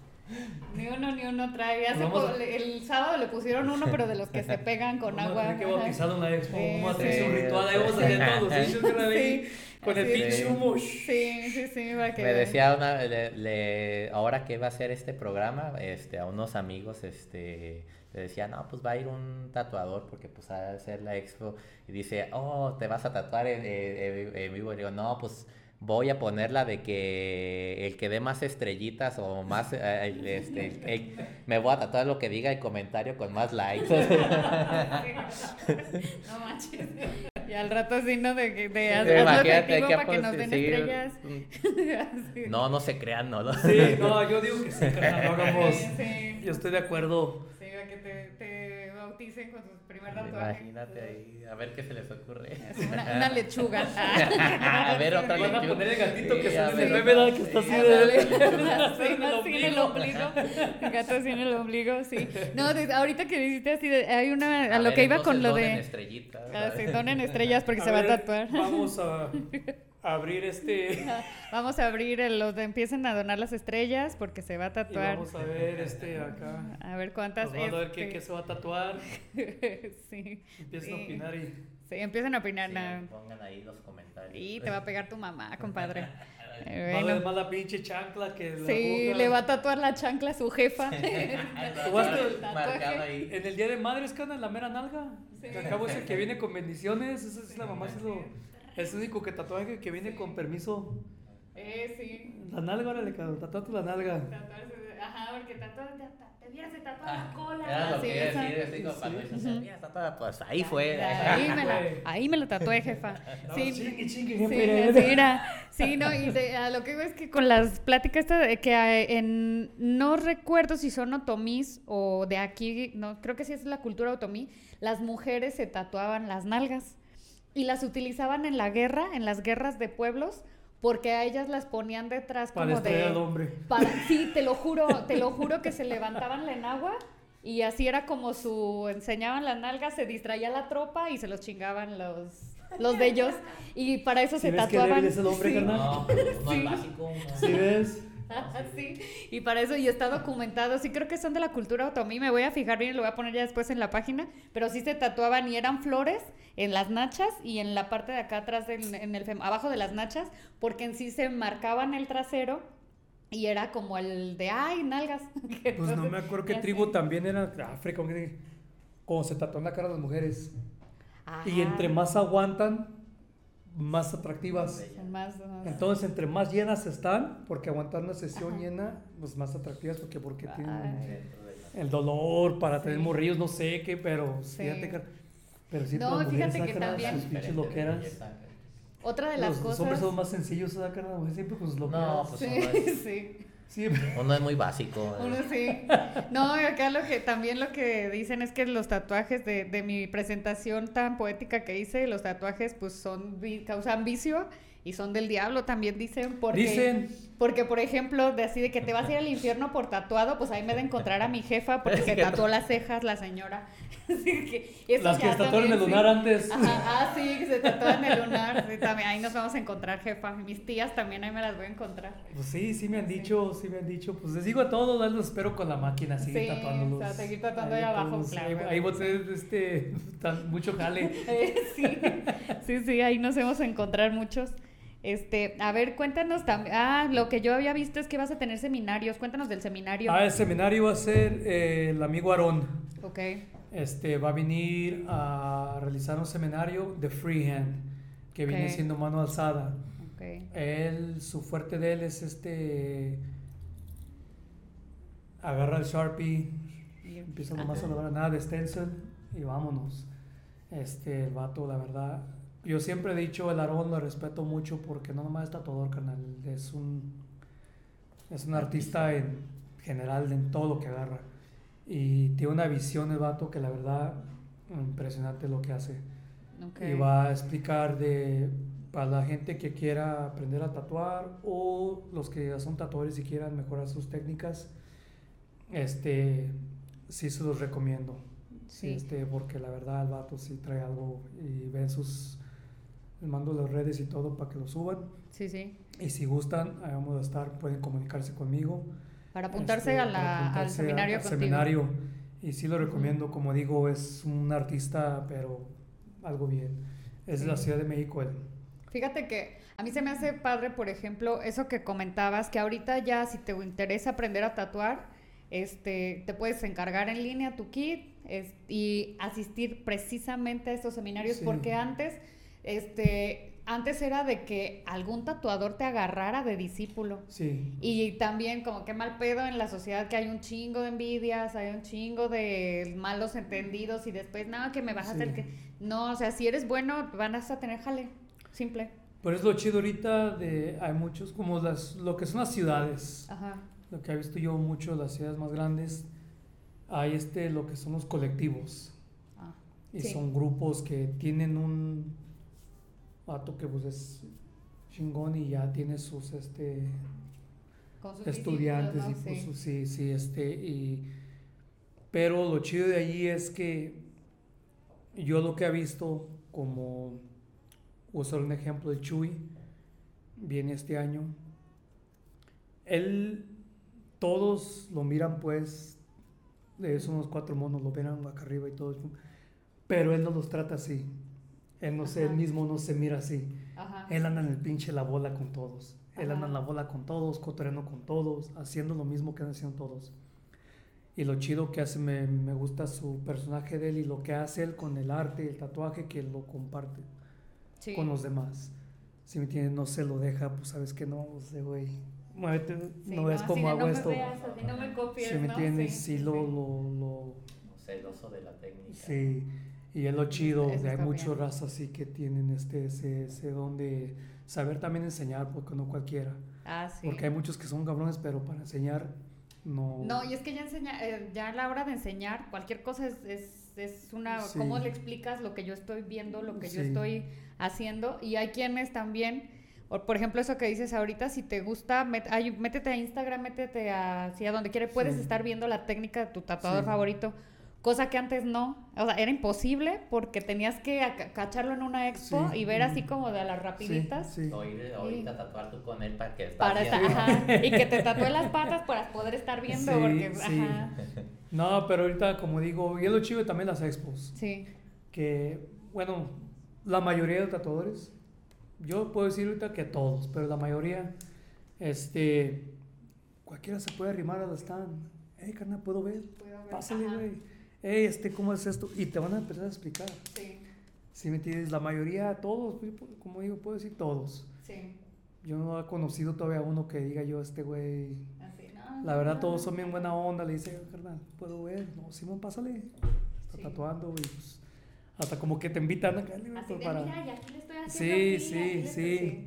[SPEAKER 3] Ni uno, ni uno trae. Hace
[SPEAKER 2] Vamos
[SPEAKER 3] po-
[SPEAKER 2] a-
[SPEAKER 3] el sábado le pusieron uno, pero de los que se pegan con
[SPEAKER 2] Vamos a
[SPEAKER 3] agua.
[SPEAKER 2] tener que
[SPEAKER 3] ajá.
[SPEAKER 2] bautizar una expo,
[SPEAKER 3] Sí,
[SPEAKER 2] vamos a hacer
[SPEAKER 3] sí.
[SPEAKER 2] un ritual, ahí vamos a hacer todos los hechos que la
[SPEAKER 3] Sí.
[SPEAKER 2] vi. Con el
[SPEAKER 3] Así
[SPEAKER 2] pinche
[SPEAKER 1] es.
[SPEAKER 2] humo.
[SPEAKER 3] Sí, sí, sí, para que
[SPEAKER 1] Me decía una, le, le- ahora que iba a hacer este programa, este, a unos amigos, este, le decía, no, pues va a ir un tatuador porque pues va a hacer la expo y dice, oh, te vas a tatuar en, en- en vivo. Y digo, no, pues voy a ponerla de que el que dé más estrellitas o más, eh, el- este, el- el- me voy a tatuar lo que diga el comentario con más likes.
[SPEAKER 3] No manches. Y al rato así, ¿no? De, que- de haz-
[SPEAKER 1] Sí,
[SPEAKER 3] hazlo
[SPEAKER 1] imagínate
[SPEAKER 3] efectivo
[SPEAKER 1] que,
[SPEAKER 3] para que
[SPEAKER 1] pues,
[SPEAKER 3] nos den
[SPEAKER 1] sí,
[SPEAKER 3] estrellas. Así.
[SPEAKER 1] No, no se crean, no. no.
[SPEAKER 2] Sí, no, yo digo que sí, carnal, lo hagamos.
[SPEAKER 3] Sí, sí.
[SPEAKER 2] Yo estoy de acuerdo.
[SPEAKER 3] Sí, para que te, te bauticen con su primer tatuaje.
[SPEAKER 1] Imagínate ahí, a ver qué se les ocurre.
[SPEAKER 3] Es una, una lechuga.
[SPEAKER 1] A ver, otra
[SPEAKER 2] Van a
[SPEAKER 1] lechuga.
[SPEAKER 2] poner el gatito que
[SPEAKER 1] Sí,
[SPEAKER 2] sale
[SPEAKER 1] a
[SPEAKER 2] en
[SPEAKER 1] ver.
[SPEAKER 2] el meme, ¿verdad? Que está así
[SPEAKER 3] Ándale.
[SPEAKER 2] de...
[SPEAKER 3] Sí, no, así en el ombligo. El gato así en el ombligo, sí. No, de- ahorita que dijiste así, de, hay una, a, lo
[SPEAKER 1] ver,
[SPEAKER 3] que iba
[SPEAKER 1] entonces
[SPEAKER 3] con lo
[SPEAKER 1] donen
[SPEAKER 3] de...
[SPEAKER 1] estrellitas,
[SPEAKER 3] Ah,
[SPEAKER 1] ¿sabes?
[SPEAKER 3] sí, donen estrellas porque
[SPEAKER 2] A
[SPEAKER 3] se va a
[SPEAKER 2] ver,
[SPEAKER 3] tatuar.
[SPEAKER 2] Vamos a abrir este...
[SPEAKER 3] Vamos a abrir el- los de empiecen a donar las estrellas porque se va a
[SPEAKER 2] Y
[SPEAKER 3] tatuar.
[SPEAKER 2] vamos a ver este acá.
[SPEAKER 3] A ver cuántas.
[SPEAKER 2] Nos vamos a ver qué,
[SPEAKER 3] este,
[SPEAKER 2] qué se va a tatuar.
[SPEAKER 3] Sí.
[SPEAKER 2] Empiezan a
[SPEAKER 3] Sí.
[SPEAKER 2] opinar y...
[SPEAKER 3] Sí, empiezan a opinar.
[SPEAKER 1] Sí,
[SPEAKER 3] no.
[SPEAKER 1] pongan ahí los comentarios.
[SPEAKER 3] Y te va a pegar tu mamá, compadre. Eh,
[SPEAKER 2] Va a ver
[SPEAKER 3] bueno.
[SPEAKER 2] más la pinche chancla que la
[SPEAKER 3] Sí,
[SPEAKER 2] boca.
[SPEAKER 3] le va a tatuar la chancla a su jefa.
[SPEAKER 2] ¿Tú vas a-
[SPEAKER 1] Marcado ahí.
[SPEAKER 2] En el día de madres, ¿qué onda? En la mera nalga.
[SPEAKER 3] Sí.
[SPEAKER 2] Que acabo ese que viene con bendiciones. Esa es la mamá, es lo... Es el único que tatuaje que viene con permiso.
[SPEAKER 3] Eh, sí.
[SPEAKER 2] La nalga, órale, cabrón, tatuate la nalga.
[SPEAKER 3] Tatuarse, ajá, porque tatuar, te, te hubieras de tatuar la
[SPEAKER 1] Ah,
[SPEAKER 3] cola.
[SPEAKER 1] era lo
[SPEAKER 3] así,
[SPEAKER 1] que iba a
[SPEAKER 3] esa.
[SPEAKER 1] decir, así como cuando
[SPEAKER 2] Sí.
[SPEAKER 1] dices, "Mira, está toda", pues ahí fue.
[SPEAKER 3] Ahí me, la,
[SPEAKER 2] fue.
[SPEAKER 3] ahí me lo tatué, jefa.
[SPEAKER 2] No,
[SPEAKER 3] Sí,
[SPEAKER 2] chingue, chingue,
[SPEAKER 3] sí,
[SPEAKER 2] jefe.
[SPEAKER 3] así era. Sí, no, y de- a lo que digo es que con las pláticas estas de que eh, en, no recuerdo si son otomís o de aquí, no, creo que sí es la cultura otomí, las mujeres se tatuaban las nalgas y las utilizaban en la guerra, en las guerras de pueblos, porque a ellas las ponían detrás
[SPEAKER 2] Para
[SPEAKER 3] como
[SPEAKER 2] estrellar al
[SPEAKER 3] de...
[SPEAKER 2] hombre.
[SPEAKER 3] Para, sí, te lo juro, te lo juro que se levantaban la enagua y así era como su, enseñaban las nalgas, se distraía la tropa y se los chingaban los, los de ellos y para eso
[SPEAKER 2] ¿Sí
[SPEAKER 3] se
[SPEAKER 2] ves qué
[SPEAKER 3] tatuaban.
[SPEAKER 2] débil es el hombre,
[SPEAKER 3] Sí.
[SPEAKER 2] carnal?
[SPEAKER 1] No, pues no
[SPEAKER 3] Sí.
[SPEAKER 1] es básico. no.
[SPEAKER 2] ¿Sí ves?
[SPEAKER 3] Sí, y para eso y está documentado, sí creo que son de la cultura otomí, me voy a fijar bien y lo voy a poner ya después en la página, pero sí se tatuaban y eran flores en las nachas y en la parte de acá atrás, del, en el fem- abajo de las nachas, porque en sí se marcaban el trasero y era como el de, ay, nalgas.
[SPEAKER 2] Pues no me acuerdo qué
[SPEAKER 3] ya
[SPEAKER 2] tribu
[SPEAKER 3] sé.
[SPEAKER 2] también era África, como se tatuan la cara de las mujeres.
[SPEAKER 3] Ajá.
[SPEAKER 2] Y entre más aguantan, más atractivas.
[SPEAKER 3] Son más, más-
[SPEAKER 2] Entonces, entre más llenas están, porque aguantar una sesión llena, pues más atractivas, porque, porque tienen
[SPEAKER 3] Ay.
[SPEAKER 2] el dolor para
[SPEAKER 3] Sí.
[SPEAKER 2] tener morrillos, no sé qué, pero
[SPEAKER 3] Sí.
[SPEAKER 2] fíjate que, pero sí,
[SPEAKER 3] No,
[SPEAKER 2] las mujeres
[SPEAKER 3] fíjate que
[SPEAKER 2] sacan
[SPEAKER 3] también-
[SPEAKER 2] sus pinches loqueras.
[SPEAKER 3] Otra de las
[SPEAKER 2] Los, los
[SPEAKER 3] cosas.
[SPEAKER 2] hombres son más sencillos, sacan a las mujeres siempre con sus loqueras.
[SPEAKER 1] No, pues
[SPEAKER 3] Sí,
[SPEAKER 1] uno es,
[SPEAKER 3] sí.
[SPEAKER 2] Sí,
[SPEAKER 1] uno es muy básico.
[SPEAKER 3] Uno sí. No, y acá lo que también lo que dicen es que los tatuajes de, de mi presentación tan poética que hice, los tatuajes pues son vi- causan vicio y son del diablo, también dicen porque
[SPEAKER 2] dicen,
[SPEAKER 3] porque por ejemplo, de así de que te vas a ir al infierno por tatuado, pues ahí me de encontrar a mi jefa porque se tatuó las cejas la señora. Así que eso
[SPEAKER 2] las que
[SPEAKER 3] ya
[SPEAKER 2] se tatuaron en el
[SPEAKER 3] también,
[SPEAKER 2] lunar
[SPEAKER 3] sí.
[SPEAKER 2] antes.
[SPEAKER 3] Ajá, ah, sí, que se tatúan en el lunar. Sí, también, ahí nos vamos a encontrar, jefa. Mis tías también ahí me las voy a encontrar.
[SPEAKER 2] Pues sí, sí me han dicho, sí me han dicho. Pues les digo a todos, ahí los espero con la máquina, seguir
[SPEAKER 3] Sí,
[SPEAKER 2] tatuándolos.
[SPEAKER 3] o sea, seguir tatuando ahí abajo,
[SPEAKER 2] todos.
[SPEAKER 3] claro.
[SPEAKER 2] Ahí, ahí voy a tener este, tan- mucho jale.
[SPEAKER 3] Eh, sí, sí, sí, ahí nos vamos a encontrar muchos. Este, a ver, cuéntanos también. Ah, lo que yo había visto es que vas a tener seminarios. Cuéntanos del seminario.
[SPEAKER 2] Ah, el seminario va a ser eh, el amigo Aarón.
[SPEAKER 3] Ok,
[SPEAKER 2] Este, va a venir a realizar un seminario de freehand, que viene
[SPEAKER 3] Ok.
[SPEAKER 2] siendo mano alzada.
[SPEAKER 3] ok.
[SPEAKER 2] Él, su fuerte de él es este, agarra el Sharpie, empieza nomás a lograr nada de stencil y vámonos. Este, el vato, la verdad, yo siempre he dicho, el Aarón lo respeto mucho porque no nomás es tatuador, carnal, es un, es un artista en general, en todo lo que agarra. Y tiene una visión el vato que la verdad, impresionante lo que hace.
[SPEAKER 3] Ok.
[SPEAKER 2] Y va a explicar de, para la gente que quiera aprender a tatuar o los que ya son tatuadores y quieran mejorar sus técnicas, este, sí se los recomiendo.
[SPEAKER 3] Sí.
[SPEAKER 2] Este, porque la verdad el vato sí trae algo y ven sus, les mando las redes y todo para que lo suban.
[SPEAKER 3] Sí, sí.
[SPEAKER 2] Y si gustan, ahí vamos a estar, pueden comunicarse conmigo.
[SPEAKER 3] Para apuntarse
[SPEAKER 2] Este,
[SPEAKER 3] a la,
[SPEAKER 2] para
[SPEAKER 3] al
[SPEAKER 2] apuntarse
[SPEAKER 3] seminario
[SPEAKER 2] a- al
[SPEAKER 3] contigo.
[SPEAKER 2] seminario. Y sí lo recomiendo, como digo, es un artista, pero algo bien. Es de la
[SPEAKER 3] Sí.
[SPEAKER 2] Ciudad de México él.
[SPEAKER 3] Fíjate que a mí se me hace padre, por ejemplo, eso que comentabas, que ahorita ya si te interesa aprender a tatuar, este, te puedes encargar en línea tu kit es, y asistir precisamente a estos seminarios,
[SPEAKER 2] Sí.
[SPEAKER 3] porque antes, este, antes era de que algún tatuador te agarrara de discípulo.
[SPEAKER 2] Sí.
[SPEAKER 3] Y también como que mal pedo en la sociedad, que hay un chingo de envidias, hay un chingo de malos entendidos y después, no, que me vas a
[SPEAKER 2] Sí.
[SPEAKER 3] hacer que... No, o sea, si eres bueno, van a tener jale, simple.
[SPEAKER 2] Pero es lo chido ahorita de, hay muchos, como las, lo que son las ciudades,
[SPEAKER 3] Ajá.
[SPEAKER 2] lo que he visto yo mucho, las ciudades más grandes, hay este, lo que son los colectivos.
[SPEAKER 3] Ah,
[SPEAKER 2] Y
[SPEAKER 3] sí.
[SPEAKER 2] son grupos que tienen un vato que pues es chingón y ya tiene sus este
[SPEAKER 3] Con sus
[SPEAKER 2] estudiantes
[SPEAKER 3] discípulos,
[SPEAKER 2] y
[SPEAKER 3] ¿no?
[SPEAKER 2] pues
[SPEAKER 3] Sí.
[SPEAKER 2] sus- sí, sí, este y pero lo chido de allí es que yo lo que he visto, como usar un ejemplo de Chuy, viene este año, él, todos lo miran pues, eh, son unos cuatro monos, lo ven acá arriba y todo, pero él no los trata así, él no sé, él
[SPEAKER 3] Ajá.
[SPEAKER 2] mismo no se mira así,
[SPEAKER 3] Ajá.
[SPEAKER 2] él anda en el pinche la bola con todos, él
[SPEAKER 3] Ajá.
[SPEAKER 2] anda en la bola con todos, cotorreando con todos, haciendo lo mismo que hacen todos. Y lo chido que hace, me, me gusta su personaje de él y lo que hace él con el arte, el tatuaje, que lo comparte
[SPEAKER 3] Sí.
[SPEAKER 2] con los demás. Si me entiendes, no se lo deja, pues sabes que no, o sea, güey, muévete,
[SPEAKER 3] Sí,
[SPEAKER 2] no ves
[SPEAKER 3] así
[SPEAKER 2] cómo
[SPEAKER 3] de,
[SPEAKER 2] hago
[SPEAKER 3] no me
[SPEAKER 2] esto.
[SPEAKER 3] veas, así no me copies,
[SPEAKER 2] Si me
[SPEAKER 3] ¿no?
[SPEAKER 2] entiendes,
[SPEAKER 3] Sí,
[SPEAKER 2] sí,
[SPEAKER 3] sí,
[SPEAKER 2] lo,
[SPEAKER 3] sí.
[SPEAKER 2] lo, lo,
[SPEAKER 1] Celoso de la técnica.
[SPEAKER 2] sí. Y es lo chido,
[SPEAKER 3] Eso
[SPEAKER 2] de hay
[SPEAKER 3] está
[SPEAKER 2] muchos
[SPEAKER 3] bien.
[SPEAKER 2] razas así que tienen este, ese, ese don de saber también enseñar, porque no cualquiera.
[SPEAKER 3] Ah, sí.
[SPEAKER 2] Porque hay muchos que son cabrones, pero para enseñar no.
[SPEAKER 3] No, y es que ya enseña, eh, ya a la hora de enseñar, cualquier cosa es, es, es una,
[SPEAKER 2] Sí.
[SPEAKER 3] ¿cómo le explicas lo que yo estoy viendo, lo que yo
[SPEAKER 2] Sí.
[SPEAKER 3] estoy haciendo? Y hay quienes también, o por ejemplo, eso que dices ahorita, si te gusta, met, ay, métete a Instagram, métete a, sí, a donde quieras, puedes
[SPEAKER 2] Sí.
[SPEAKER 3] estar viendo la técnica de tu tatuador
[SPEAKER 2] Sí.
[SPEAKER 3] favorito, cosa que antes no, o sea, era imposible porque tenías que ac- cacharlo en una expo
[SPEAKER 2] Sí.
[SPEAKER 3] y ver así
[SPEAKER 2] Mm.
[SPEAKER 3] como de las rapiditas.
[SPEAKER 2] Sí, sí.
[SPEAKER 1] O ir ahorita a tatuar tú con él para que
[SPEAKER 3] Para estar,
[SPEAKER 1] viendo.
[SPEAKER 3] ajá, y que te tatúe las patas para poder estar viendo,
[SPEAKER 2] Sí,
[SPEAKER 3] porque,
[SPEAKER 2] sí.
[SPEAKER 3] ajá,
[SPEAKER 2] No, pero ahorita, como digo, y es lo chido también las expos.
[SPEAKER 3] sí.
[SPEAKER 2] Que, bueno, la mayoría de tatuadores, yo puedo decir ahorita que todos, pero la mayoría, este, cualquiera se puede arrimar al stand. Hey, carnal, ¿puedo ver?
[SPEAKER 3] Puedo ver,
[SPEAKER 2] Pásale,
[SPEAKER 3] ajá.
[SPEAKER 2] güey. Hey, este, ¿cómo es esto? Y te van a empezar a explicar.
[SPEAKER 3] Sí,
[SPEAKER 2] Si me entiendes, la mayoría, todos, como digo, puedo decir todos.
[SPEAKER 3] sí,
[SPEAKER 2] Yo no he conocido todavía uno que diga yo, este güey,
[SPEAKER 3] así, no.
[SPEAKER 2] la verdad
[SPEAKER 3] no,
[SPEAKER 2] todos
[SPEAKER 3] no.
[SPEAKER 2] son bien buena onda, le dice, carnal, ¿puedo ver? No, Simón, pásale. Está
[SPEAKER 3] Sí.
[SPEAKER 2] tatuando y pues, hasta como que te invitan acá, güey,
[SPEAKER 3] Así
[SPEAKER 2] pues,
[SPEAKER 3] de,
[SPEAKER 2] para...
[SPEAKER 3] mira, y aquí le estoy haciendo
[SPEAKER 2] Sí,
[SPEAKER 3] así,
[SPEAKER 2] sí,
[SPEAKER 3] aquí le estoy-
[SPEAKER 2] sí.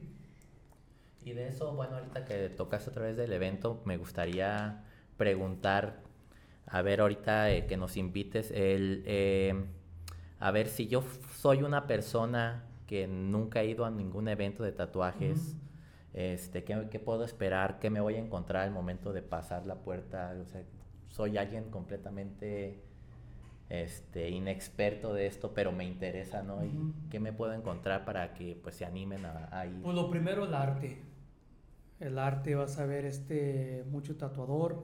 [SPEAKER 1] Y de eso, bueno, ahorita que tocaste otra vez del evento, me gustaría preguntar, a ver, ahorita eh, que nos invites, el, eh, a ver si yo f- soy una persona que nunca he ido a ningún evento de tatuajes,
[SPEAKER 2] Ujú.
[SPEAKER 1] este, ¿qué, qué puedo esperar? ¿Qué me voy a encontrar al momento de pasar la puerta? O sea, soy alguien completamente este, inexperto de esto, pero me interesa, ¿no? ¿Y
[SPEAKER 2] Ujú.
[SPEAKER 1] qué me puedo encontrar para que pues se animen a, a ir?
[SPEAKER 2] Pues lo primero, el arte. El arte, vas a ver este, mucho tatuador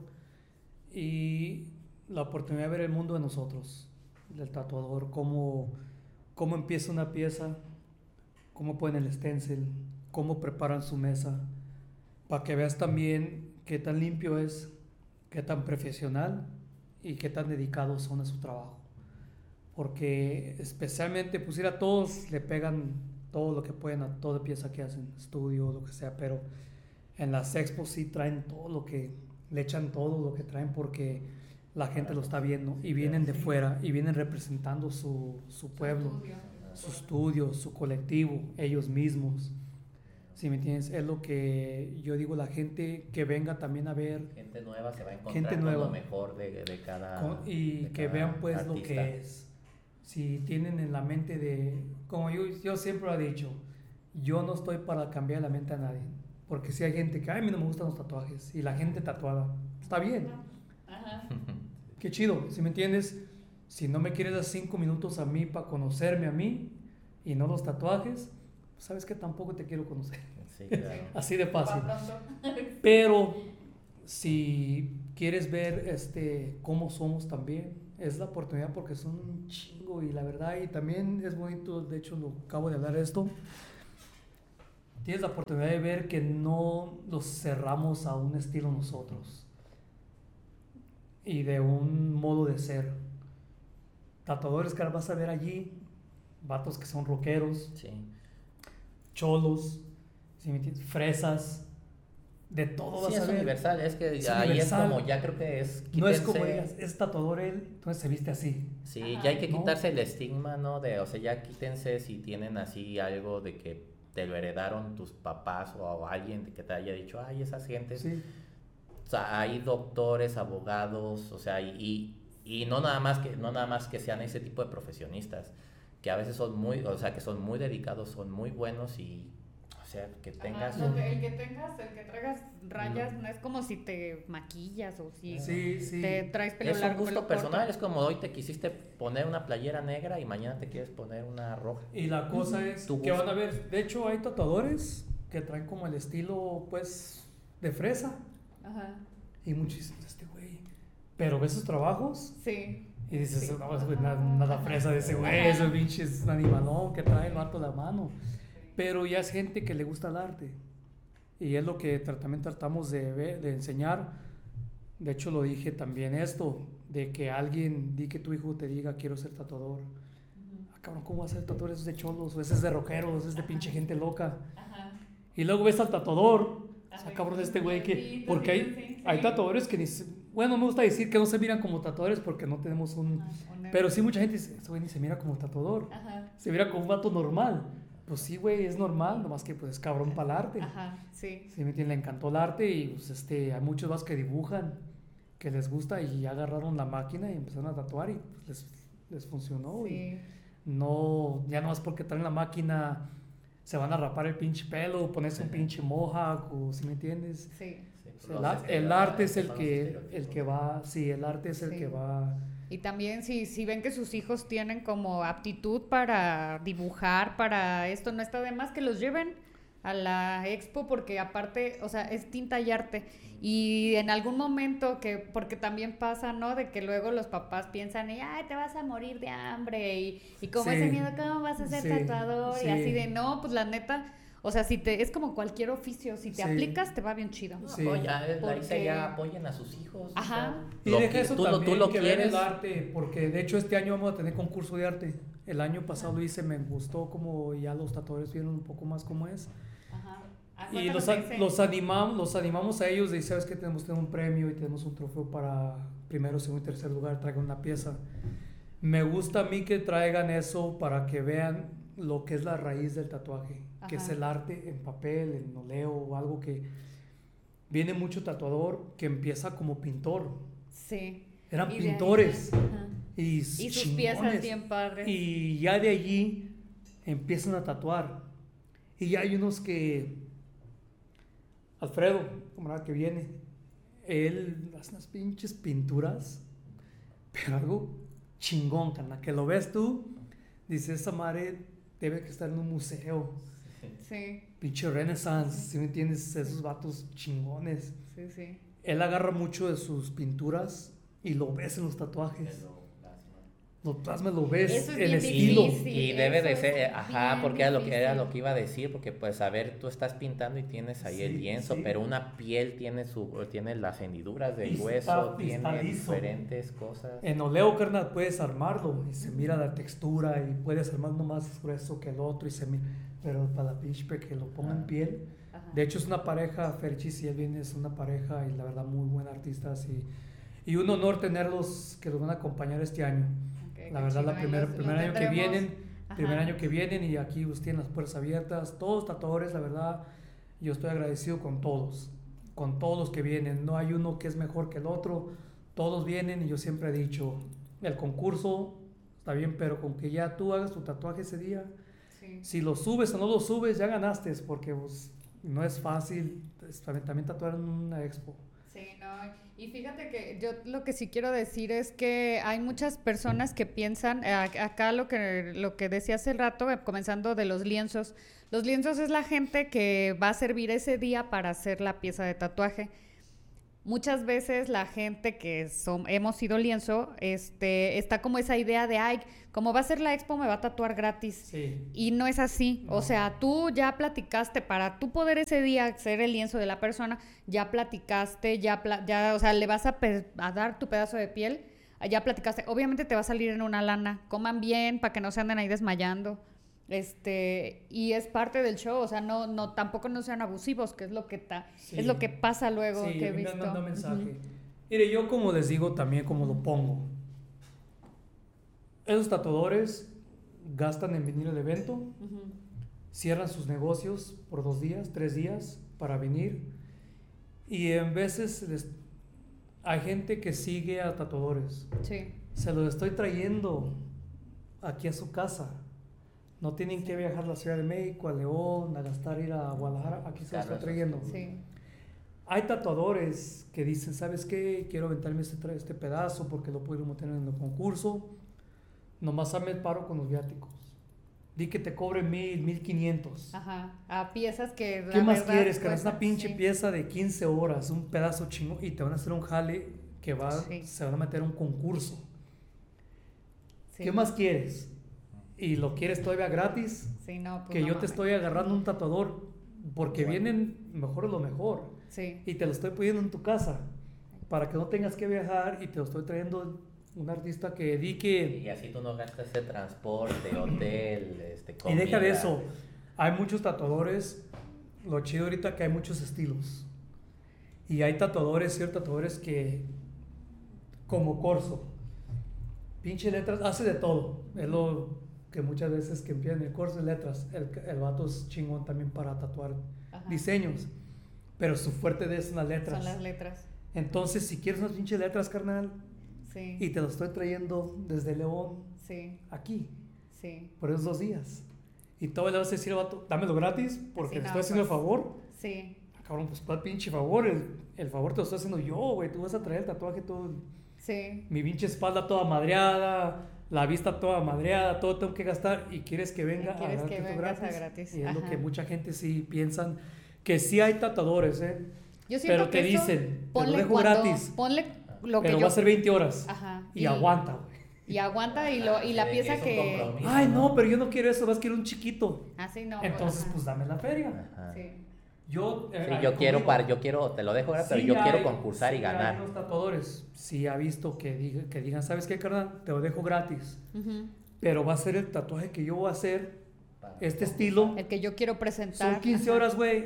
[SPEAKER 2] y la oportunidad de ver el mundo de nosotros, del tatuador, cómo, cómo empieza una pieza, cómo ponen el stencil, cómo preparan su mesa, para que veas también qué tan limpio es, qué tan profesional y qué tan dedicados son a su trabajo. Porque especialmente, pues ir a todos le pegan todo lo que pueden a toda pieza que hacen, estudio, lo que sea, pero en las expos sí traen todo lo que, le echan todo lo que traen porque la gente lo está viendo y vienen de fuera y vienen representando su, su pueblo,
[SPEAKER 3] Estudio.
[SPEAKER 2] su estudio, su colectivo, ellos mismos. ¿Sí me entiendes? Es lo que yo digo, la gente que venga también a ver
[SPEAKER 1] Gente nueva se va a encontrar
[SPEAKER 2] Gente
[SPEAKER 1] con
[SPEAKER 2] nueva.
[SPEAKER 1] lo mejor de, de cada
[SPEAKER 2] con- y
[SPEAKER 1] de
[SPEAKER 2] que
[SPEAKER 1] cada
[SPEAKER 2] vean pues lo
[SPEAKER 1] artista.
[SPEAKER 2] que es. Si tienen en la mente de, como yo, yo siempre lo he dicho, yo no estoy para cambiar la mente a nadie. Porque si hay gente que, ay, a mí no me gustan los tatuajes y la gente tatuada, está bien,
[SPEAKER 3] Ajá.
[SPEAKER 2] qué chido, ¿sí me entiendes? Si no me quieres dar cinco minutos a mí para conocerme a mí y no los tatuajes, pues sabes que tampoco te quiero conocer.
[SPEAKER 1] Sí, claro.
[SPEAKER 2] Así de fácil.
[SPEAKER 3] Pa' pronto.
[SPEAKER 2] Pero si quieres ver este, cómo somos también, es la oportunidad porque son un chingo y la verdad, y también es bonito, de hecho lo acabo de hablar esto, tienes la oportunidad de ver que no los cerramos a un estilo nosotros y de un modo de ser. Tatuadores que vas a ver allí, vatos que son rockeros,
[SPEAKER 1] Sí.
[SPEAKER 2] cholos, ¿sí me entiendes? Fresas, de todo
[SPEAKER 1] Sí,
[SPEAKER 2] vas
[SPEAKER 1] es
[SPEAKER 2] a ver.
[SPEAKER 1] universal, es que
[SPEAKER 2] Es
[SPEAKER 1] ahí
[SPEAKER 2] universal.
[SPEAKER 1] es como, ya creo que es...
[SPEAKER 2] No es como
[SPEAKER 1] quítense-
[SPEAKER 2] digas, es tatuador él, entonces se viste así.
[SPEAKER 1] Sí,
[SPEAKER 3] Ajá.
[SPEAKER 1] ya hay que
[SPEAKER 2] No.
[SPEAKER 1] quitarse el estigma, ¿no? De, o sea, ya quítense si tienen así algo de que te lo heredaron tus papás o alguien que te haya dicho, ay, esas gentes.
[SPEAKER 2] Sí,
[SPEAKER 1] O sea, hay doctores, abogados, o sea, y, y, y no nada más que no nada más que sean ese tipo de profesionistas, que a veces son muy, o sea, que son muy dedicados, son muy buenos y, o sea, que tengas
[SPEAKER 3] Ajá,
[SPEAKER 1] un-
[SPEAKER 3] no, que el que tengas, el que traigas rayas, no es como si te maquillas o si
[SPEAKER 2] sí, sí.
[SPEAKER 3] te traes pelo
[SPEAKER 1] es un
[SPEAKER 3] largo,
[SPEAKER 1] gusto
[SPEAKER 3] pelo
[SPEAKER 1] personal,
[SPEAKER 3] corto.
[SPEAKER 1] es como hoy te quisiste poner una playera negra y mañana te quieres poner una roja.
[SPEAKER 2] Y la cosa es
[SPEAKER 1] Tu
[SPEAKER 2] que
[SPEAKER 1] gusto.
[SPEAKER 2] van a ver, de hecho hay tatuadores que traen como el estilo, pues, de fresa.
[SPEAKER 3] Ajá,
[SPEAKER 2] Y muchos dicen, este güey. Pero ves sus trabajos
[SPEAKER 3] sí.
[SPEAKER 2] y dices,
[SPEAKER 3] Sí.
[SPEAKER 2] no, ese güey, nada, nada fresa de ese güey, ese pinche es un animalón que trae el vato a la mano. Pero ya es gente que le gusta el arte. Y es lo que tra- también tratamos de, ver- de enseñar. De hecho, lo dije también esto, de que alguien, di que tu hijo te diga, quiero ser tatuador. Ah, cabrón, ¿cómo va a ser tatuador? Eso es de cholos, o ese es de rockeros, ese es de pinche gente loca.
[SPEAKER 3] Ajá.
[SPEAKER 2] Y luego ves al tatuador, o sea,
[SPEAKER 3] Ajá.
[SPEAKER 2] cabrón, este güey que...
[SPEAKER 3] Sí,
[SPEAKER 2] Porque
[SPEAKER 3] sí,
[SPEAKER 2] hay,
[SPEAKER 3] sí, sí.
[SPEAKER 2] hay tatuadores que ni... se- Bueno, me gusta decir que no se miran como tatuadores porque no tenemos un... Pero sí mucha gente dice, ese güey ni se mira como tatuador.
[SPEAKER 3] Ajá.
[SPEAKER 2] Se mira como un vato normal. Pues sí, güey, es normal, nomás que pues es cabrón para el arte.
[SPEAKER 3] Ajá, sí.
[SPEAKER 2] Sí, me entienden, le encantó el arte y pues este, hay muchos vatos que dibujan, que les gusta y ya agarraron la máquina y empezaron a tatuar y pues, les, les funcionó. Y
[SPEAKER 3] Sí.
[SPEAKER 2] no, ya nomás porque traen la máquina se van a rapar el pinche pelo, ponerse un pinche mohawk, o si me entiendes.
[SPEAKER 3] Sí.
[SPEAKER 1] Sí,
[SPEAKER 2] El,
[SPEAKER 1] los
[SPEAKER 2] ar- el
[SPEAKER 1] estereotipos,
[SPEAKER 2] arte es el
[SPEAKER 1] son los
[SPEAKER 2] que,
[SPEAKER 1] estereotipos.
[SPEAKER 2] el que va, sí, el arte es el
[SPEAKER 3] Sí.
[SPEAKER 2] que va.
[SPEAKER 3] Y también si, si ven que sus hijos tienen como aptitud para dibujar, para esto, no está de más que los lleven a la expo porque aparte, o sea, es tinta y arte. Y en algún momento que, porque también pasa, ¿no? De que luego los papás piensan, y, ay, te vas a morir de hambre y, y como
[SPEAKER 2] Sí.
[SPEAKER 3] ese miedo, ¿cómo vas a ser
[SPEAKER 2] Sí,
[SPEAKER 3] tatuador?
[SPEAKER 2] sí.
[SPEAKER 3] Y así de, no, pues la neta, o sea, si te, es como cualquier oficio, si te
[SPEAKER 2] Sí.
[SPEAKER 3] aplicas te va bien chido.
[SPEAKER 1] No,
[SPEAKER 2] Sí.
[SPEAKER 1] apoya, eh, la dice
[SPEAKER 3] Porque-
[SPEAKER 1] ya apoyen a sus hijos. o
[SPEAKER 3] Ajá.
[SPEAKER 1] sea,
[SPEAKER 2] Y
[SPEAKER 1] lo
[SPEAKER 2] deja
[SPEAKER 1] que-
[SPEAKER 2] eso
[SPEAKER 1] tú, lo-
[SPEAKER 2] también,
[SPEAKER 1] tú lo
[SPEAKER 2] que vean
[SPEAKER 1] quieres.
[SPEAKER 2] el arte, porque de hecho este año vamos a tener concurso de arte. El año pasado lo hice, me gustó como ya los tatuadores vieron un poco más cómo es.
[SPEAKER 3] Ajá. Ah,
[SPEAKER 2] Y
[SPEAKER 3] cuéntanos
[SPEAKER 2] los,
[SPEAKER 3] de
[SPEAKER 2] a-
[SPEAKER 3] ese.
[SPEAKER 2] los, animamos, los animamos a ellos de, ¿sabes qué? Tenemos que tener un premio y tenemos un trofeo para primero, segundo y tercer lugar, traigan una pieza. Me gusta a mí que traigan eso para que vean lo que es la raíz del tatuaje, que es
[SPEAKER 3] Ajá.
[SPEAKER 2] el arte en papel, en óleo o algo que... Viene mucho tatuador que empieza como pintor.
[SPEAKER 3] Sí.
[SPEAKER 2] Eran
[SPEAKER 3] Y de ahí-
[SPEAKER 2] pintores.
[SPEAKER 3] Ajá.
[SPEAKER 2] Y,
[SPEAKER 3] Y sus
[SPEAKER 2] chingones.
[SPEAKER 3] piezas bien padres.
[SPEAKER 2] Y ya de allí empiezan a tatuar. Y ya hay unos que... Alfredo, camarada que viene, él hace unas pinches pinturas, pero algo chingón, carnal, que lo ves tú, dices, esa madre debe que estar en un museo,
[SPEAKER 3] Sí,
[SPEAKER 2] pinche Renaissance, ¿sí me entiendes? Esos vatos chingones.
[SPEAKER 3] sí, sí.
[SPEAKER 2] Él agarra mucho de sus pinturas y lo ves en los tatuajes.
[SPEAKER 1] Pero, plasma.
[SPEAKER 2] Lo plasma, lo ves,
[SPEAKER 3] Eso es
[SPEAKER 2] el
[SPEAKER 3] bien
[SPEAKER 2] estilo.
[SPEAKER 3] difícil.
[SPEAKER 1] Y,
[SPEAKER 3] Sí,
[SPEAKER 1] y debe
[SPEAKER 3] eso
[SPEAKER 1] de
[SPEAKER 3] es
[SPEAKER 1] ser, eh, ajá,
[SPEAKER 3] bien
[SPEAKER 1] porque era lo que era
[SPEAKER 3] difícil.
[SPEAKER 1] lo que iba a decir, porque pues a ver, tú estás pintando y tienes ahí el
[SPEAKER 2] Sí,
[SPEAKER 1] lienzo,
[SPEAKER 2] sí.
[SPEAKER 1] pero una piel tiene su tiene las hendiduras del
[SPEAKER 2] Y está-
[SPEAKER 1] hueso,
[SPEAKER 2] y está
[SPEAKER 1] tiene
[SPEAKER 2] liso.
[SPEAKER 1] diferentes cosas.
[SPEAKER 2] En oleo, carnal, puedes armarlo y se mira la textura y puedes armar uno más grueso que el otro y se mira. Pero para la pinche que lo ponga en
[SPEAKER 1] Ajá.
[SPEAKER 2] piel.
[SPEAKER 3] Ajá.
[SPEAKER 2] De hecho, es una pareja, Ferchis y Elvin es una pareja y la verdad muy buena artistas y, y un honor tenerlos que los van a acompañar este año.
[SPEAKER 3] Ok,
[SPEAKER 2] La
[SPEAKER 3] qué
[SPEAKER 2] verdad,
[SPEAKER 3] chido.
[SPEAKER 2] la
[SPEAKER 3] Ahí
[SPEAKER 2] primer,
[SPEAKER 3] los-
[SPEAKER 2] primer
[SPEAKER 3] los
[SPEAKER 2] año que
[SPEAKER 3] tendremos.
[SPEAKER 2] vienen,
[SPEAKER 3] Ajá.
[SPEAKER 2] primer año que vienen y aquí pues, tienen las puertas abiertas. Todos tatuadores, la verdad, yo estoy agradecido con todos, con todos los que vienen. No hay uno que es mejor que el otro, todos vienen y yo siempre he dicho, el concurso está bien, pero con que ya tú hagas tu tatuaje ese día,
[SPEAKER 3] Sí.
[SPEAKER 2] si lo subes o no lo subes, ya ganaste, porque pues, no es fácil es también, también tatuar en una expo.
[SPEAKER 3] Sí, no, y fíjate que yo lo que sí quiero decir es que hay muchas personas que piensan, eh, acá lo que, lo que decía hace rato, eh, comenzando de los lienzos, los lienzos es la gente que va a servir ese día para hacer la pieza de tatuaje, muchas veces la gente que son, hemos sido lienzo, este, está como esa idea de, ay, como va a ser la expo, me va a tatuar gratis.
[SPEAKER 2] Sí.
[SPEAKER 3] Y no es así.
[SPEAKER 2] No.
[SPEAKER 3] O sea, tú ya platicaste, para tú poder ese día ser el lienzo de la persona, ya platicaste, ya, pla- ya o sea, le vas a, pe- a dar tu pedazo de piel, ya platicaste. Obviamente te va a salir en una lana. Coman bien para que no se anden ahí desmayando. Este, y es parte del show, o sea, no, no, tampoco no sean abusivos, que es lo que ta,
[SPEAKER 2] Sí.
[SPEAKER 3] es lo que pasa luego
[SPEAKER 2] Sí,
[SPEAKER 3] que he
[SPEAKER 2] a mí me
[SPEAKER 3] visto.
[SPEAKER 2] han mandado mensaje.
[SPEAKER 3] Ujú.
[SPEAKER 2] Mire, yo como les digo también, como lo pongo. Esos tatuadores gastan en venir al evento,
[SPEAKER 3] Ujú.
[SPEAKER 2] cierran sus negocios por dos días, tres días para venir. Y en veces les- hay gente que sigue a tatuadores.
[SPEAKER 3] Sí,
[SPEAKER 2] Se los estoy trayendo aquí a su casa. No tienen que viajar a la Ciudad de México, a León, a gastar ir a Guadalajara. Aquí se los estoy trayendo.
[SPEAKER 3] sí,
[SPEAKER 2] Hay tatuadores que dicen, ¿sabes qué? Quiero aventarme este, tra- este pedazo porque lo pudieron tener en el concurso. Nomás hazme el paro con los viáticos. Di que te cobre mil, mil quinientos.
[SPEAKER 3] ajá, a piezas que
[SPEAKER 2] ¿Qué
[SPEAKER 3] la
[SPEAKER 2] más
[SPEAKER 3] verdad
[SPEAKER 2] quieres? Que es
[SPEAKER 3] cuestan,
[SPEAKER 2] una pinche
[SPEAKER 3] sí.
[SPEAKER 2] pieza de quince horas, un pedazo chingón, y te van a hacer un jale que va,
[SPEAKER 3] Sí.
[SPEAKER 2] se van a meter a un concurso.
[SPEAKER 3] Sí.
[SPEAKER 2] ¿Qué más quieres? Y lo quieres todavía gratis.
[SPEAKER 3] Sí, no, pues
[SPEAKER 2] Que
[SPEAKER 3] no
[SPEAKER 2] yo te
[SPEAKER 3] mames.
[SPEAKER 2] estoy agarrando un tatuador porque
[SPEAKER 1] Bueno.
[SPEAKER 2] vienen mejor de lo mejor.
[SPEAKER 3] Sí,
[SPEAKER 2] Y te lo estoy poniendo en tu casa para que no tengas que viajar y te lo estoy trayendo un artista que dedique.
[SPEAKER 1] Y así tú no gastas ese transporte, hotel, este,
[SPEAKER 2] Y
[SPEAKER 1] comida.
[SPEAKER 2] deja de eso. Hay muchos tatuadores. Lo chido ahorita que hay muchos estilos. Y hay tatuadores, ciertos tatuadores que, como Corso, pinche letras, hace de todo. Es lo que muchas veces que empiezan el Corso de letras. El, el vato es chingón también para tatuar
[SPEAKER 3] ajá.
[SPEAKER 2] diseños. Pero su fuerte de son las letras.
[SPEAKER 3] Son las letras.
[SPEAKER 2] Entonces, si quieres unas pinches letras, carnal,
[SPEAKER 3] Sí,
[SPEAKER 2] y te lo estoy trayendo desde León
[SPEAKER 3] sí,
[SPEAKER 2] aquí,
[SPEAKER 3] sí,
[SPEAKER 2] por esos dos días. Y todo le vas a decir al vato, dámelo gratis, porque
[SPEAKER 3] Sí,
[SPEAKER 2] te
[SPEAKER 3] no,
[SPEAKER 2] estoy haciendo
[SPEAKER 3] pues.
[SPEAKER 2] el favor.
[SPEAKER 3] sí,
[SPEAKER 2] Ah, cabrón, pues cuál pinche favor, el, el favor te lo estoy haciendo yo, güey. Tú vas a traer el tatuaje todo,
[SPEAKER 3] sí,
[SPEAKER 2] mi pinche espalda toda madreada, la vista toda madreada, todo tengo que gastar y quieres que venga
[SPEAKER 3] Y quieres
[SPEAKER 2] a
[SPEAKER 3] que
[SPEAKER 2] darte esto
[SPEAKER 3] vengas a
[SPEAKER 2] gratis.
[SPEAKER 3] gratis,
[SPEAKER 2] Y es lo
[SPEAKER 3] ajá.
[SPEAKER 2] que mucha gente sí piensan, que sí hay tatuadores, ¿eh?
[SPEAKER 3] Yo siento
[SPEAKER 2] Pero te
[SPEAKER 3] que eso,
[SPEAKER 2] dicen, te lo
[SPEAKER 3] ponle
[SPEAKER 2] dejo
[SPEAKER 3] cuando-
[SPEAKER 2] gratis,
[SPEAKER 3] Ponle lo que
[SPEAKER 2] pero
[SPEAKER 3] yo...
[SPEAKER 2] va a ser veinte horas.
[SPEAKER 3] Ajá.
[SPEAKER 2] Y, aguanta, güey.
[SPEAKER 3] Y aguanta y, lo, y la
[SPEAKER 1] Sí,
[SPEAKER 3] pieza
[SPEAKER 1] es un
[SPEAKER 3] que...
[SPEAKER 1] compromiso.
[SPEAKER 2] Ay, no, pero yo no quiero eso, vas a querer un chiquito.
[SPEAKER 3] Así no.
[SPEAKER 2] Entonces,
[SPEAKER 3] ajá.
[SPEAKER 2] pues dame la feria.
[SPEAKER 1] Ajá.
[SPEAKER 3] Sí.
[SPEAKER 2] Yo, eh,
[SPEAKER 1] Sí,
[SPEAKER 2] ay,
[SPEAKER 1] yo quiero,
[SPEAKER 2] conmigo,
[SPEAKER 1] para, yo quiero, te lo dejo ahora, pero
[SPEAKER 2] sí
[SPEAKER 1] yo quiero
[SPEAKER 2] hay-
[SPEAKER 1] concursar y
[SPEAKER 2] sí
[SPEAKER 1] ganar.
[SPEAKER 2] Hay unos tatuadores, sí ha visto que, diga- que digan, ¿sabes qué, carnal? Te lo dejo gratis.
[SPEAKER 3] Ujú.
[SPEAKER 2] Pero va a ser el tatuaje que yo voy a hacer,
[SPEAKER 1] Para
[SPEAKER 2] este
[SPEAKER 1] concursar.
[SPEAKER 2] estilo.
[SPEAKER 3] El que yo quiero presentar.
[SPEAKER 2] Son quince
[SPEAKER 3] ajá.
[SPEAKER 2] horas, güey,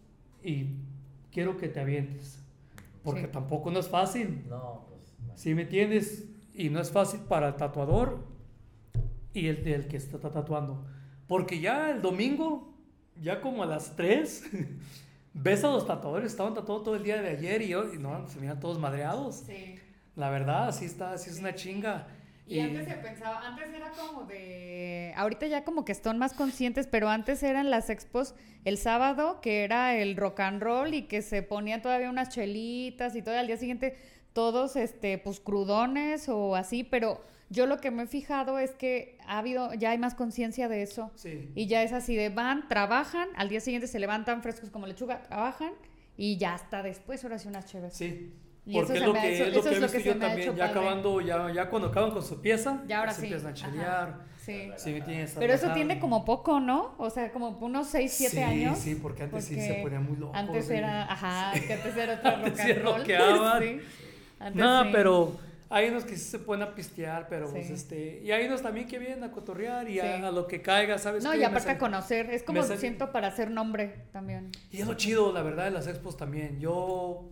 [SPEAKER 2] y quiero que te avientes. Porque
[SPEAKER 3] Sí.
[SPEAKER 2] tampoco no es fácil.
[SPEAKER 1] No, pues. no.
[SPEAKER 2] ¿Sí me entiendes? Y no es fácil para el tatuador y el del que está tatuando. Porque ya el domingo, ya como a las tres, ves a los tatuadores, estaban tatuando todo el día de ayer y, yo, y no, se miran todos madreados.
[SPEAKER 3] Sí.
[SPEAKER 2] La verdad, así está, así es una chinga.
[SPEAKER 3] Y antes se pensaba, antes era como de, ahorita ya como que están más conscientes, pero antes eran las expos el sábado, que era el rock and roll y que se ponían todavía unas chelitas y todo, al día siguiente todos, este, pues crudones o así, pero yo lo que me he fijado es que ha habido, ya hay más conciencia de eso.
[SPEAKER 2] Sí.
[SPEAKER 3] Y ya es así de van, trabajan, al día siguiente se levantan frescos como lechuga, trabajan y ya hasta después ahora sí unas chéves.
[SPEAKER 2] Sí.
[SPEAKER 3] Y
[SPEAKER 2] Porque
[SPEAKER 3] eso
[SPEAKER 2] es
[SPEAKER 3] se
[SPEAKER 2] lo
[SPEAKER 3] me ha
[SPEAKER 2] que,
[SPEAKER 3] hecho-
[SPEAKER 2] es lo
[SPEAKER 3] eso
[SPEAKER 2] que
[SPEAKER 3] es
[SPEAKER 2] he
[SPEAKER 3] lo que
[SPEAKER 2] visto
[SPEAKER 3] se
[SPEAKER 2] yo
[SPEAKER 3] me ha
[SPEAKER 2] también,
[SPEAKER 3] hecho
[SPEAKER 2] ya
[SPEAKER 3] padre.
[SPEAKER 2] acabando, ya, ya cuando acaban con su pieza,
[SPEAKER 3] Ya ahora
[SPEAKER 2] se
[SPEAKER 3] sí.
[SPEAKER 2] empiezan a
[SPEAKER 3] Ajá.
[SPEAKER 2] chelear.
[SPEAKER 3] Sí.
[SPEAKER 2] Sí, me tienes a
[SPEAKER 3] Pero eso
[SPEAKER 2] relajar.
[SPEAKER 3] tiene como poco, ¿no? O sea, como unos seis, siete
[SPEAKER 2] Sí,
[SPEAKER 3] años.
[SPEAKER 2] sí, porque antes sí
[SPEAKER 3] porque
[SPEAKER 2] se ponía muy loco.
[SPEAKER 3] Antes
[SPEAKER 2] sí.
[SPEAKER 3] era, ajá, es que antes era otro
[SPEAKER 2] Antes
[SPEAKER 3] rock
[SPEAKER 2] sí
[SPEAKER 3] and roll.
[SPEAKER 2] rockeaban.
[SPEAKER 3] Sí. Antes
[SPEAKER 2] No,
[SPEAKER 3] sí.
[SPEAKER 2] pero hay unos que sí se pueden a pistear, pero pues
[SPEAKER 3] Sí.
[SPEAKER 2] este... Y hay unos también que vienen a cotorrear y
[SPEAKER 3] Sí.
[SPEAKER 2] a, a lo que caiga, ¿sabes?
[SPEAKER 3] No,
[SPEAKER 2] qué?
[SPEAKER 3] y
[SPEAKER 2] Me
[SPEAKER 3] aparte a
[SPEAKER 2] sal-
[SPEAKER 3] conocer, es como
[SPEAKER 2] me sal-
[SPEAKER 3] siento para hacer nombre también.
[SPEAKER 2] Y es lo chido, la verdad, de las expos también. Yo...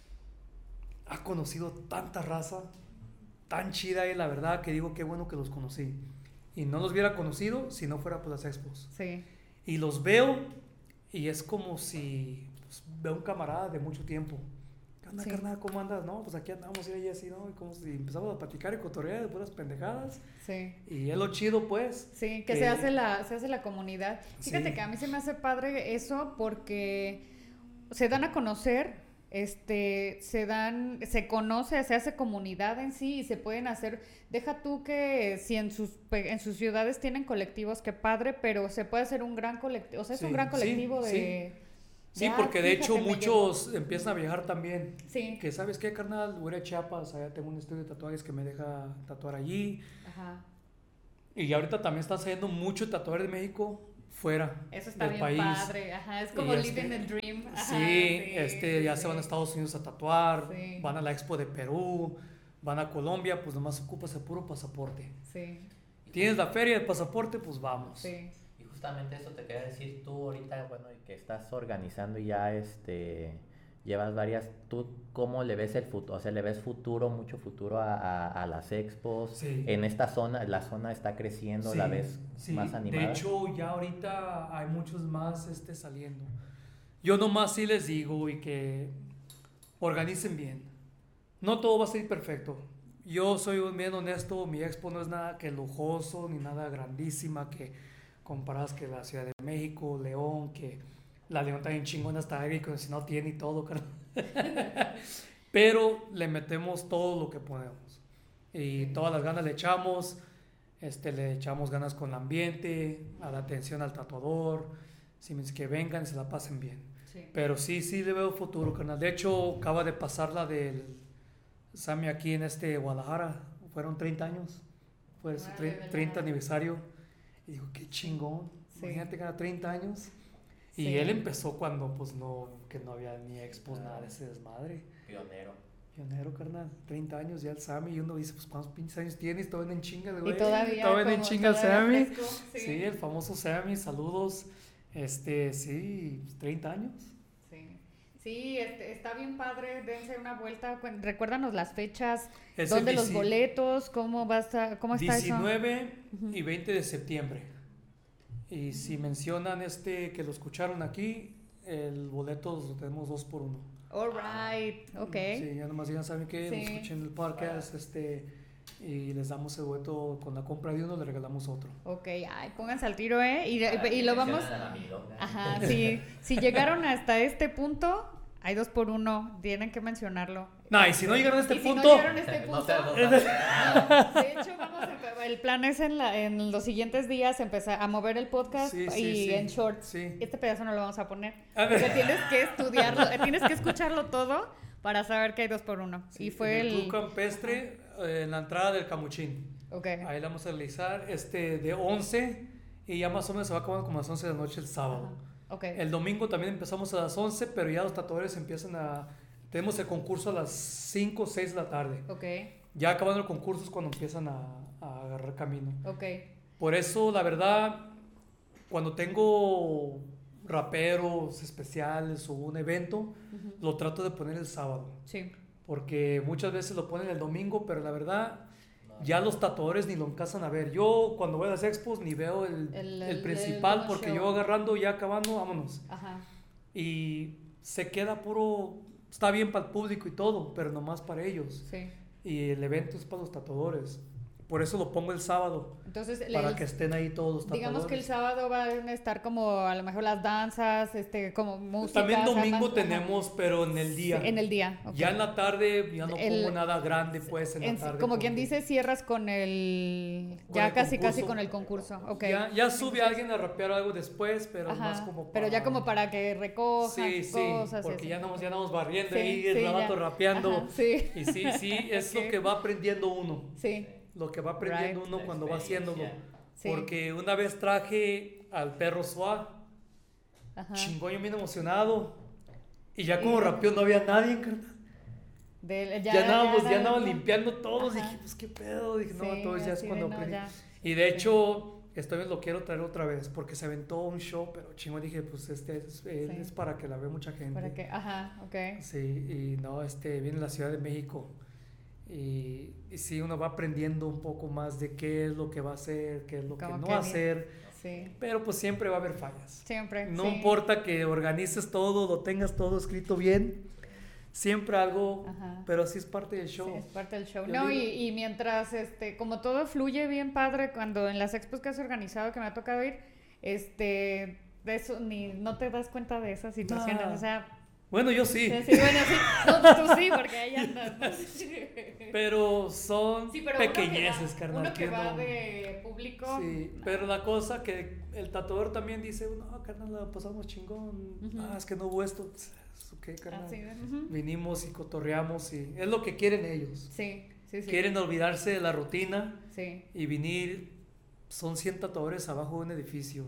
[SPEAKER 2] Ha conocido tanta raza, tan chida y la verdad que digo qué bueno que los conocí. Y no los hubiera conocido si no fuera por las expos.
[SPEAKER 3] Sí.
[SPEAKER 2] Y los veo y es como si pues, veo un camarada de mucho tiempo. ¿Qué onda,
[SPEAKER 3] Sí.
[SPEAKER 2] carnal? ¿Cómo andas? No, pues aquí andamos y ahí así, ¿no? Y como si empezamos a platicar y cotorrear de puras pendejadas.
[SPEAKER 3] Sí.
[SPEAKER 2] Y es lo chido, pues.
[SPEAKER 3] Sí, que
[SPEAKER 2] Eh,
[SPEAKER 3] se hace la, se hace la comunidad. Fíjate
[SPEAKER 2] sí.
[SPEAKER 3] que a mí se me hace padre eso porque se dan a conocer, este, se dan, se conoce, se hace comunidad en sí y se pueden hacer, deja tú que si en sus pe- en sus ciudades tienen colectivos, qué padre, pero se puede hacer un gran colectivo, o sea, es un
[SPEAKER 2] Sí,
[SPEAKER 3] gran
[SPEAKER 2] sí,
[SPEAKER 3] colectivo de,
[SPEAKER 2] sí.
[SPEAKER 3] de
[SPEAKER 2] Sí,
[SPEAKER 3] Ya,
[SPEAKER 2] porque de hecho
[SPEAKER 3] fíjate, me
[SPEAKER 2] muchos empiezan a viajar también.
[SPEAKER 3] Sí.
[SPEAKER 2] Que, ¿sabes qué, carnal? Voy a ir a Chiapas, allá tengo un estudio de tatuajes que me deja tatuar allí.
[SPEAKER 3] Ajá.
[SPEAKER 2] Y ahorita también están saliendo mucho tatuadores de México fuera
[SPEAKER 3] Eso está
[SPEAKER 2] del
[SPEAKER 3] bien
[SPEAKER 2] país.
[SPEAKER 3] padre. Ajá, es como
[SPEAKER 2] Y
[SPEAKER 3] living
[SPEAKER 2] este-
[SPEAKER 3] the dream. Ajá,
[SPEAKER 2] Sí, este, ya
[SPEAKER 3] sí,
[SPEAKER 2] se van a
[SPEAKER 3] sí.
[SPEAKER 2] Estados Unidos a tatuar,
[SPEAKER 3] Sí.
[SPEAKER 2] van a la Expo de Perú, van a Colombia, pues nomás ocupas el puro pasaporte.
[SPEAKER 3] Sí,
[SPEAKER 2] Tienes la feria del pasaporte, pues vamos.
[SPEAKER 3] sí.
[SPEAKER 1] Y justamente eso te quería decir tú ahorita, bueno, y que estás organizando y ya este llevas varias, ¿tú cómo le ves el futuro? O sea, ¿le ves futuro, mucho futuro a, a, a las expos?
[SPEAKER 2] Sí.
[SPEAKER 1] En esta zona, la zona está creciendo, la
[SPEAKER 2] Sí,
[SPEAKER 1] ves
[SPEAKER 2] sí.
[SPEAKER 1] más animada.
[SPEAKER 2] De hecho, ya ahorita hay muchos más este, saliendo. Yo nomás sí les digo y que organicen bien. No todo va a ser perfecto. Yo soy bien honesto, mi expo no es nada que lujoso ni nada grandísima que comparadas que la Ciudad de México, León, que la León está bien chingona hasta ahí, que si no tiene y todo, carnal. Pero le metemos todo lo que podemos y todas las ganas le echamos, este, le echamos ganas con el ambiente, a la atención al tatuador, si me dice que vengan y se la pasen bien.
[SPEAKER 3] Sí.
[SPEAKER 2] Pero sí, sí le veo futuro, carnal. De hecho, acaba de pasar la del Sammy aquí en este Guadalajara. Fueron treinta años. Fue su
[SPEAKER 3] Órale,
[SPEAKER 2] tre-
[SPEAKER 3] ¿verdad?
[SPEAKER 2] treinta aniversario. Y digo, qué chingón.
[SPEAKER 3] Sí.
[SPEAKER 2] Imagínate que era treinta años. Y
[SPEAKER 3] Sí.
[SPEAKER 2] él empezó cuando pues no, que no había ni expos, nada de ese desmadre.
[SPEAKER 1] Pionero.
[SPEAKER 2] Pionero, carnal. treinta años ya el Sammy. Y uno dice, pues cuántos pinches años tienes. Todavía en chinga, güey.
[SPEAKER 3] Y todavía,
[SPEAKER 2] Todavía en
[SPEAKER 3] como
[SPEAKER 2] chinga el
[SPEAKER 3] todavía
[SPEAKER 2] Sammy.
[SPEAKER 3] fresco,
[SPEAKER 2] Sí.
[SPEAKER 3] sí.
[SPEAKER 2] el famoso Sammy. Saludos. Este, sí, treinta años.
[SPEAKER 3] Sí, sí, este, está bien padre, dense una vuelta, cuen- recuérdanos las fechas,
[SPEAKER 2] Es
[SPEAKER 3] dónde
[SPEAKER 2] el
[SPEAKER 3] los
[SPEAKER 2] dieci-
[SPEAKER 3] boletos, cómo va a estar, cómo está eso.
[SPEAKER 2] diecinueve y veinte de septiembre. Y si mencionan este que lo escucharon aquí, el boleto lo tenemos dos por uno.
[SPEAKER 3] All right, ok.
[SPEAKER 2] Sí, ya nomás ya saben que
[SPEAKER 3] Sí.
[SPEAKER 2] escuchen el podcast, este, y les damos el boleto con la compra de uno, le regalamos otro.
[SPEAKER 3] Ok, ay, pónganse al tiro, ¿eh? Y,
[SPEAKER 1] Para
[SPEAKER 3] y
[SPEAKER 1] que
[SPEAKER 3] lo vamos...
[SPEAKER 1] mencionen al amigo.
[SPEAKER 3] Ajá, sí, si llegaron hasta este punto, hay dos por uno, tienen que mencionarlo.
[SPEAKER 2] No, y si no llegaron a este
[SPEAKER 3] Y si
[SPEAKER 2] punto,
[SPEAKER 3] no llegaron a este
[SPEAKER 1] No
[SPEAKER 3] punto,
[SPEAKER 1] seas dos.
[SPEAKER 3] no, de hecho vamos a empe- el plan es en, la, en los siguientes días empezar a mover el podcast
[SPEAKER 2] Sí, sí,
[SPEAKER 3] y
[SPEAKER 2] sí.
[SPEAKER 3] en shorts.
[SPEAKER 2] Sí.
[SPEAKER 3] Este pedazo no lo vamos a poner.
[SPEAKER 2] A ver.
[SPEAKER 3] Porque tienes que estudiarlo, eh, tienes que escucharlo todo para saber que hay dos por uno.
[SPEAKER 2] sí,
[SPEAKER 3] y fue
[SPEAKER 2] en el
[SPEAKER 3] el...
[SPEAKER 2] Club Campestre, eh, en la entrada del Camuchín.
[SPEAKER 3] Ok,
[SPEAKER 2] Ahí la vamos a realizar este, de once y ya más o menos se va acabando como a las once de la noche el sábado.
[SPEAKER 3] ok.
[SPEAKER 2] El domingo también empezamos a las once, pero ya los tatuadores empiezan a... Tenemos el concurso a las cinco o seis de la tarde.
[SPEAKER 3] Ok,
[SPEAKER 2] Ya acabando el concurso es cuando empiezan a, a agarrar camino.
[SPEAKER 3] ok.
[SPEAKER 2] Por eso, la verdad, cuando tengo raperos especiales o un evento,
[SPEAKER 3] Ujú.
[SPEAKER 2] lo trato de poner el sábado.
[SPEAKER 3] Sí,
[SPEAKER 2] Porque muchas veces lo ponen el domingo, pero la verdad, ya los tatuadores ni lo alcanzan a ver. Yo cuando voy a las expos ni veo el,
[SPEAKER 3] El-
[SPEAKER 2] el
[SPEAKER 3] el-
[SPEAKER 2] principal
[SPEAKER 3] el
[SPEAKER 2] porque
[SPEAKER 3] show.
[SPEAKER 2] yo agarrando, ya acabando, vámonos.
[SPEAKER 3] ajá.
[SPEAKER 2] Y se queda puro, está bien para el público y todo, pero nomás para ellos.
[SPEAKER 3] Sí.
[SPEAKER 2] Y el evento es para los tatuadores. Por eso lo pongo el sábado,
[SPEAKER 3] Entonces, el-
[SPEAKER 2] para que estén ahí todos los tatuadores.
[SPEAKER 3] digamos que el sábado van a estar como a lo mejor las danzas, este, como música.
[SPEAKER 2] También domingo
[SPEAKER 3] ajá.
[SPEAKER 2] tenemos, pero en el día.
[SPEAKER 3] Sí, en el día. ok.
[SPEAKER 2] Ya en la tarde ya no
[SPEAKER 3] El-
[SPEAKER 2] pongo nada grande, pues, en,
[SPEAKER 3] En-
[SPEAKER 2] la tarde.
[SPEAKER 3] como quien
[SPEAKER 2] porque
[SPEAKER 3] dice, cierras con el...
[SPEAKER 2] Con
[SPEAKER 3] ya
[SPEAKER 2] el
[SPEAKER 3] casi, casi
[SPEAKER 2] concurso.
[SPEAKER 3] con el concurso. Ok.
[SPEAKER 2] Ya, ya sube alguien a rapear algo después, pero
[SPEAKER 3] Ajá,
[SPEAKER 2] más como para...
[SPEAKER 3] Pero ya como para que recojas
[SPEAKER 2] Sí, sí,
[SPEAKER 3] cosas.
[SPEAKER 2] porque
[SPEAKER 3] y
[SPEAKER 2] ya
[SPEAKER 3] así.
[SPEAKER 2] andamos, ya andamos barriendo
[SPEAKER 3] Sí,
[SPEAKER 2] ahí,
[SPEAKER 3] sí,
[SPEAKER 2] el
[SPEAKER 3] ya.
[SPEAKER 2] rato rapeando.
[SPEAKER 3] Ajá, sí,
[SPEAKER 2] Y sí, sí, es
[SPEAKER 3] Ok.
[SPEAKER 2] lo que va aprendiendo uno.
[SPEAKER 3] sí,
[SPEAKER 2] Lo que va aprendiendo
[SPEAKER 3] Right.
[SPEAKER 2] uno
[SPEAKER 1] La
[SPEAKER 2] cuando va haciéndolo.
[SPEAKER 1] experiencia.
[SPEAKER 3] sí.
[SPEAKER 2] Porque una vez traje al perro Suá,
[SPEAKER 3] Ajá.
[SPEAKER 2] chingón, yo bien emocionado. Y ya
[SPEAKER 3] Sí.
[SPEAKER 2] como rapeó no había nadie, carnal.
[SPEAKER 3] Del-
[SPEAKER 2] Ya, andábamos, ya
[SPEAKER 3] ya-
[SPEAKER 2] andaban limpiando todos.
[SPEAKER 3] Ajá.
[SPEAKER 2] Dije, pues qué pedo. Dije, no,
[SPEAKER 3] Sí,
[SPEAKER 2] entonces ya es
[SPEAKER 3] así de,
[SPEAKER 2] cuando
[SPEAKER 3] no,
[SPEAKER 2] aprendí.
[SPEAKER 3] ya.
[SPEAKER 2] Y de hecho, esta vez lo quiero traer otra vez porque se aventó un show, pero chingón, dije, pues este es, él
[SPEAKER 3] Sí.
[SPEAKER 2] es para que la vea mucha gente.
[SPEAKER 3] Para que, ajá, ok.
[SPEAKER 2] Sí, y no, este, viene de la Ciudad de México. Y, y sí, uno va aprendiendo un poco más de qué es lo que va a hacer, qué es lo que
[SPEAKER 3] Como
[SPEAKER 2] no
[SPEAKER 3] que
[SPEAKER 2] va a
[SPEAKER 3] bien.
[SPEAKER 2] hacer.
[SPEAKER 3] Sí,
[SPEAKER 2] Pero pues siempre va a haber fallas.
[SPEAKER 3] siempre.
[SPEAKER 2] No
[SPEAKER 3] sí.
[SPEAKER 2] importa que organices todo, lo tengas todo escrito bien, siempre algo,
[SPEAKER 3] Ajá.
[SPEAKER 2] pero sí es parte del show.
[SPEAKER 3] Sí, es parte del show.
[SPEAKER 2] Yo
[SPEAKER 3] No, y,
[SPEAKER 2] digo-
[SPEAKER 3] y mientras, este, como todo fluye bien padre, cuando en las expos que has organizado, que me ha tocado ir, este, de eso, ni, no te das cuenta de esas situaciones,
[SPEAKER 2] No.
[SPEAKER 3] o sea,
[SPEAKER 2] Bueno, yo sí.
[SPEAKER 3] Sí, sí, bueno, sí. No, pues tú sí, porque ahí andas, ¿no?
[SPEAKER 2] Pero son
[SPEAKER 3] Sí, pero
[SPEAKER 2] pequeñeces,
[SPEAKER 3] uno que va,
[SPEAKER 2] carnal.
[SPEAKER 3] uno que
[SPEAKER 2] que
[SPEAKER 3] va
[SPEAKER 2] no-
[SPEAKER 3] de público.
[SPEAKER 2] Sí, pero la cosa que el tatuador también dice, no, carnal, la pasamos chingón.
[SPEAKER 3] Ujú.
[SPEAKER 2] Ah, es que no hubo esto. Es ok, carnal.
[SPEAKER 3] Así, ujú.
[SPEAKER 2] Vinimos y cotorreamos y es lo que quieren ellos.
[SPEAKER 3] Sí, sí, sí.
[SPEAKER 2] Quieren olvidarse de la rutina
[SPEAKER 3] Sí,
[SPEAKER 2] y venir. Son cien tatuadores abajo de un edificio.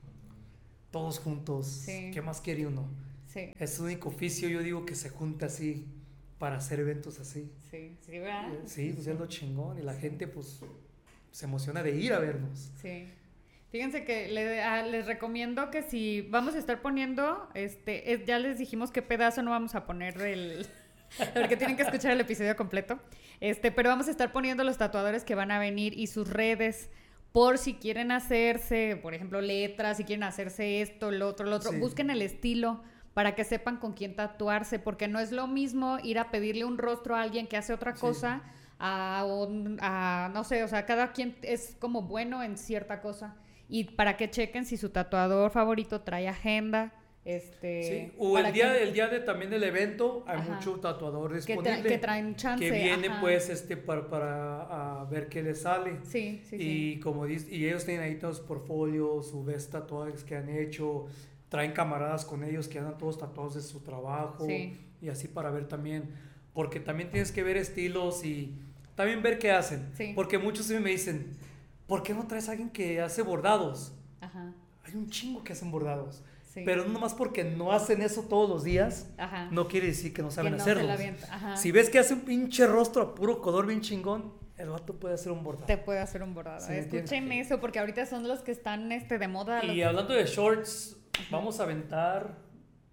[SPEAKER 2] Todos juntos.
[SPEAKER 3] Sí.
[SPEAKER 2] ¿Qué más quiere uno?
[SPEAKER 3] sí,
[SPEAKER 2] Es el único oficio, yo digo, que se junta así para hacer eventos así.
[SPEAKER 3] sí, sí, ¿verdad?
[SPEAKER 2] Sí, pues es lo chingón y la gente pues se emociona de ir a vernos.
[SPEAKER 3] Sí. Fíjense que le- ah, les recomiendo que si vamos a estar poniendo, este, es- ya les dijimos qué pedazo no vamos a poner del... Porque tienen que escuchar el episodio completo. Este, pero vamos a estar poniendo los tatuadores que van a venir y sus redes por si quieren hacerse, por ejemplo, letras, si quieren hacerse esto, lo otro, lo otro.
[SPEAKER 2] Sí.
[SPEAKER 3] Busquen el estilo para que sepan con quién tatuarse, porque no es lo mismo ir a pedirle un rostro a alguien que hace otra
[SPEAKER 2] Sí.
[SPEAKER 3] cosa a, un- a, no sé, o sea, cada quien es como bueno en cierta cosa. Y para que chequen si su tatuador favorito trae agenda, este...
[SPEAKER 2] Sí, o
[SPEAKER 3] para
[SPEAKER 2] el día,
[SPEAKER 3] que-
[SPEAKER 2] el día de también del evento hay
[SPEAKER 3] Ajá.
[SPEAKER 2] mucho tatuador
[SPEAKER 3] que, tra-
[SPEAKER 2] disponible
[SPEAKER 3] que traen chance.
[SPEAKER 2] que viene
[SPEAKER 3] ajá.
[SPEAKER 2] pues este para, para a ver qué les sale.
[SPEAKER 3] Sí, sí,
[SPEAKER 2] y
[SPEAKER 3] sí.
[SPEAKER 2] como dice, y ellos tienen ahí todos los portfolios, sus ves tatuajes que han hecho, traen camaradas con ellos que andan todos tatuados de su trabajo
[SPEAKER 3] Sí.
[SPEAKER 2] y así para ver también, porque también tienes que ver estilos y también ver qué hacen,
[SPEAKER 3] Sí.
[SPEAKER 2] porque muchos sí me dicen, ¿por qué no traes a alguien que hace bordados?
[SPEAKER 3] Ajá,
[SPEAKER 2] Hay un chingo que hacen bordados,
[SPEAKER 3] sí.
[SPEAKER 2] pero no nomás porque no hacen eso todos los días,
[SPEAKER 3] Ajá.
[SPEAKER 2] no quiere decir que no
[SPEAKER 3] Que
[SPEAKER 2] saben
[SPEAKER 3] no se la
[SPEAKER 2] hacerlos.
[SPEAKER 3] avienta, ajá.
[SPEAKER 2] Si ves que hace un pinche rostro a puro color bien chingón, el vato puede hacer un bordado.
[SPEAKER 3] Te puede hacer un bordado.
[SPEAKER 2] Sí, ¿me entiendes?
[SPEAKER 3] Escuchen eso, porque ahorita son los que están este, de moda.
[SPEAKER 2] Y
[SPEAKER 3] los-
[SPEAKER 2] hablando de shorts, vamos a aventar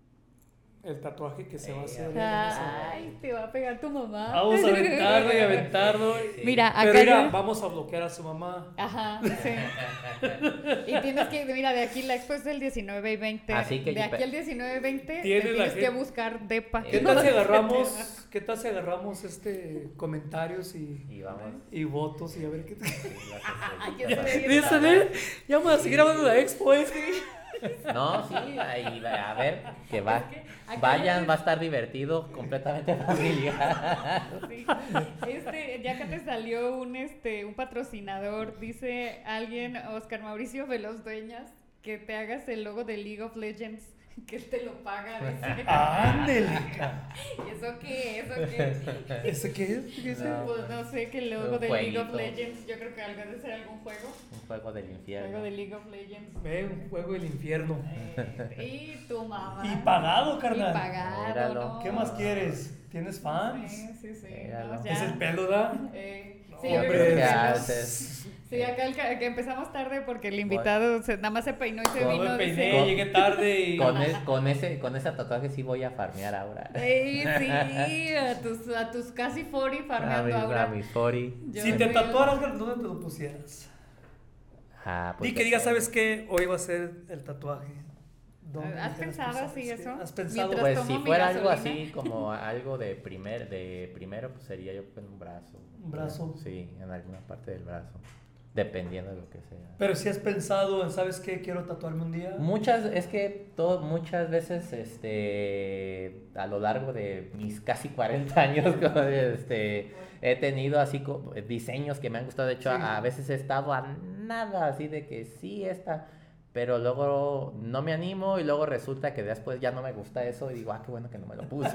[SPEAKER 2] el tatuaje que se va a hacer. Vamos a-
[SPEAKER 3] Ay, te va a pegar tu mamá.
[SPEAKER 2] Vamos a aventarlo y aventarlo.
[SPEAKER 1] Sí.
[SPEAKER 3] Mira,
[SPEAKER 2] Pero
[SPEAKER 3] acá
[SPEAKER 2] mira,
[SPEAKER 3] ya-
[SPEAKER 2] vamos a bloquear a su mamá.
[SPEAKER 3] Ajá, sí. Y tienes que, mira, de aquí la expo es del diecinueve y veinte.
[SPEAKER 1] Así que
[SPEAKER 3] de
[SPEAKER 1] yo
[SPEAKER 3] aquí
[SPEAKER 1] pe-
[SPEAKER 3] al diecinueve y veinte te
[SPEAKER 2] Tiene la
[SPEAKER 3] tienes que
[SPEAKER 2] gente-
[SPEAKER 3] buscar depa.
[SPEAKER 2] ¿Qué tal si agarramos, qué tal si agarramos este comentarios y,
[SPEAKER 1] Y vamos.
[SPEAKER 2] y votos y a ver qué tal?
[SPEAKER 1] sí, las
[SPEAKER 3] Ay,
[SPEAKER 1] estrellitas.
[SPEAKER 3] qué serio.
[SPEAKER 2] Dicen, ¿eh? Ya vamos a seguir hablando de la expo, ¿eh?
[SPEAKER 1] No, sí, ahí, a ver, que va.
[SPEAKER 3] Es que acá
[SPEAKER 1] Vayan,
[SPEAKER 3] ya-
[SPEAKER 1] va a estar divertido, completamente familiar.
[SPEAKER 3] Sí. Este, ya que te salió un este un patrocinador, dice alguien, Oscar Mauricio Veloz Dueñas, que te hagas el logo de League of Legends, que él te lo paga, dice.
[SPEAKER 2] Ándele. ca-
[SPEAKER 3] ¿Y eso qué? ¿Eso qué?
[SPEAKER 2] ¿Ese qué es? ¿Qué es?
[SPEAKER 1] No.
[SPEAKER 3] Pues no sé, que el logo
[SPEAKER 1] Un
[SPEAKER 3] de League of
[SPEAKER 1] jueguito.
[SPEAKER 3] Legends, yo creo que algo debe ser algún juego.
[SPEAKER 1] Un juego del infierno.
[SPEAKER 3] Juego de League of Legends.
[SPEAKER 2] Ve, un juego del infierno.
[SPEAKER 3] Eh, y tu mamá.
[SPEAKER 2] Y pagado,
[SPEAKER 3] Y
[SPEAKER 2] carnal.
[SPEAKER 3] pagado,
[SPEAKER 1] Míralo.
[SPEAKER 3] ¿no?
[SPEAKER 2] ¿Qué más quieres? ¿Tienes fans?
[SPEAKER 3] Sí, sí, sí.
[SPEAKER 1] Míralo.
[SPEAKER 3] no, ya.
[SPEAKER 2] ¿Es el pelo, da?
[SPEAKER 3] Eh,
[SPEAKER 2] No,
[SPEAKER 3] sí,
[SPEAKER 2] hombre,
[SPEAKER 3] yo creo que
[SPEAKER 1] ¿Qué
[SPEAKER 3] sí, ¿no?
[SPEAKER 1] haces?
[SPEAKER 3] Sí, acá el que, que empezamos tarde porque el invitado se, nada más se peinó y se
[SPEAKER 1] Con-
[SPEAKER 2] No
[SPEAKER 3] vino.
[SPEAKER 2] me
[SPEAKER 3] dice,
[SPEAKER 2] peiné, llegué tarde y...
[SPEAKER 1] Con, es- con ese, con ese tatuaje sí voy a farmear ahora.
[SPEAKER 3] "Ey, sí, a tus, a tus casi cuarenta
[SPEAKER 1] A
[SPEAKER 3] farmeando
[SPEAKER 1] mis,
[SPEAKER 3] ahora.
[SPEAKER 1] a mis forty.
[SPEAKER 3] Yo
[SPEAKER 2] Si te
[SPEAKER 3] fui-
[SPEAKER 2] tatuaras, ¿dónde te lo pusieras?
[SPEAKER 1] Ah, pues
[SPEAKER 2] Di que
[SPEAKER 1] ya
[SPEAKER 2] digas,
[SPEAKER 1] sé.
[SPEAKER 2] ¿sabes qué? Hoy va a ser el tatuaje. ¿Dónde
[SPEAKER 3] ¿Has
[SPEAKER 2] dijeras tú,
[SPEAKER 3] pensado
[SPEAKER 2] sabes
[SPEAKER 3] así
[SPEAKER 2] qué?
[SPEAKER 3] eso?
[SPEAKER 2] ¿Has pensado?
[SPEAKER 3] Mientras-
[SPEAKER 1] Pues
[SPEAKER 3] tomo
[SPEAKER 1] si
[SPEAKER 3] mi
[SPEAKER 1] fuera algo
[SPEAKER 3] gasolina.
[SPEAKER 1] así como algo de primer, de primero, pues sería yo en un brazo.
[SPEAKER 2] ¿Un brazo?
[SPEAKER 1] Sí, en alguna parte del brazo. Dependiendo de lo que sea.
[SPEAKER 2] Pero si has pensado en, ¿sabes qué? Quiero tatuarme un día.
[SPEAKER 1] Muchas, es que todo, muchas veces, este, a lo largo de mis casi cuarenta años, este, he tenido así co- diseños que me han gustado. De hecho,
[SPEAKER 2] Sí.
[SPEAKER 1] a, a veces he estado a nada así de que sí, esta, pero luego no me animo y luego resulta que después ya no me gusta eso y digo, ah, qué bueno que no me lo puse.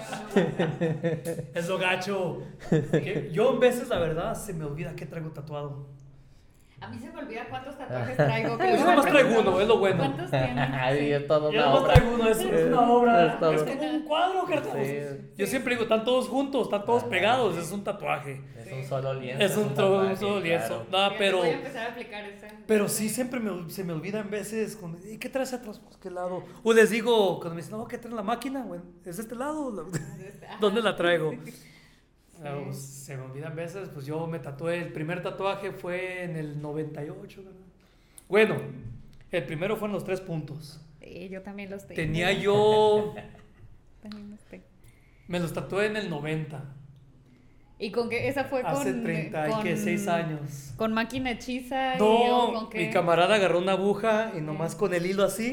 [SPEAKER 2] Es lo gacho. Que yo en veces, la verdad, se me olvida qué traigo tatuado.
[SPEAKER 3] A mí se me olvida cuántos tatuajes traigo. que
[SPEAKER 2] Yo
[SPEAKER 3] luego
[SPEAKER 2] nomás
[SPEAKER 3] me
[SPEAKER 2] traigo
[SPEAKER 3] preguntan,
[SPEAKER 2] uno, es lo bueno.
[SPEAKER 3] ¿Cuántos tienes?
[SPEAKER 1] Ay,
[SPEAKER 3] Sí.
[SPEAKER 1] es todo
[SPEAKER 2] Yo
[SPEAKER 1] una
[SPEAKER 2] nomás
[SPEAKER 1] obra.
[SPEAKER 2] traigo uno, es, es una obra.
[SPEAKER 1] Es todo.
[SPEAKER 2] Es como un cuadro, carnal.
[SPEAKER 1] Sí.
[SPEAKER 2] Yo siempre digo, están todos juntos, están todos
[SPEAKER 1] Ajá.
[SPEAKER 2] pegados, es un tatuaje.
[SPEAKER 1] Es un solo lienzo.
[SPEAKER 2] Es un,
[SPEAKER 1] un
[SPEAKER 2] tro- un
[SPEAKER 1] tatuaje,
[SPEAKER 2] solo lienzo.
[SPEAKER 1] claro.
[SPEAKER 2] No,
[SPEAKER 3] Fíjate,
[SPEAKER 2] pero,
[SPEAKER 3] Voy a empezar a aplicar ese.
[SPEAKER 2] pero sí siempre me, se me olvida en veces. Cuando, ¿y qué traes atrás? Pues, ¿qué lado? O les digo, cuando me dicen, no, ¿qué traes en la máquina? Bueno, ¿es de este lado?
[SPEAKER 3] Ajá.
[SPEAKER 2] ¿Dónde la traigo?
[SPEAKER 3] Sí.
[SPEAKER 2] Ah, pues, se me olvidan veces, pues yo me tatué, el primer tatuaje fue en el noventa y ocho, ¿verdad? Bueno, el primero fue en los tres puntos.
[SPEAKER 3] Sí, yo también los tengo.
[SPEAKER 2] Tenía yo,
[SPEAKER 3] También los tengo.
[SPEAKER 2] me los tatué en el noventa,
[SPEAKER 3] Y con que esa fue
[SPEAKER 2] hace
[SPEAKER 3] con
[SPEAKER 2] treinta y
[SPEAKER 3] con,
[SPEAKER 2] que seis años.
[SPEAKER 3] Con máquina hechiza y o
[SPEAKER 2] No,
[SPEAKER 3] con qué?
[SPEAKER 2] mi camarada agarró una aguja y nomás con el hilo así,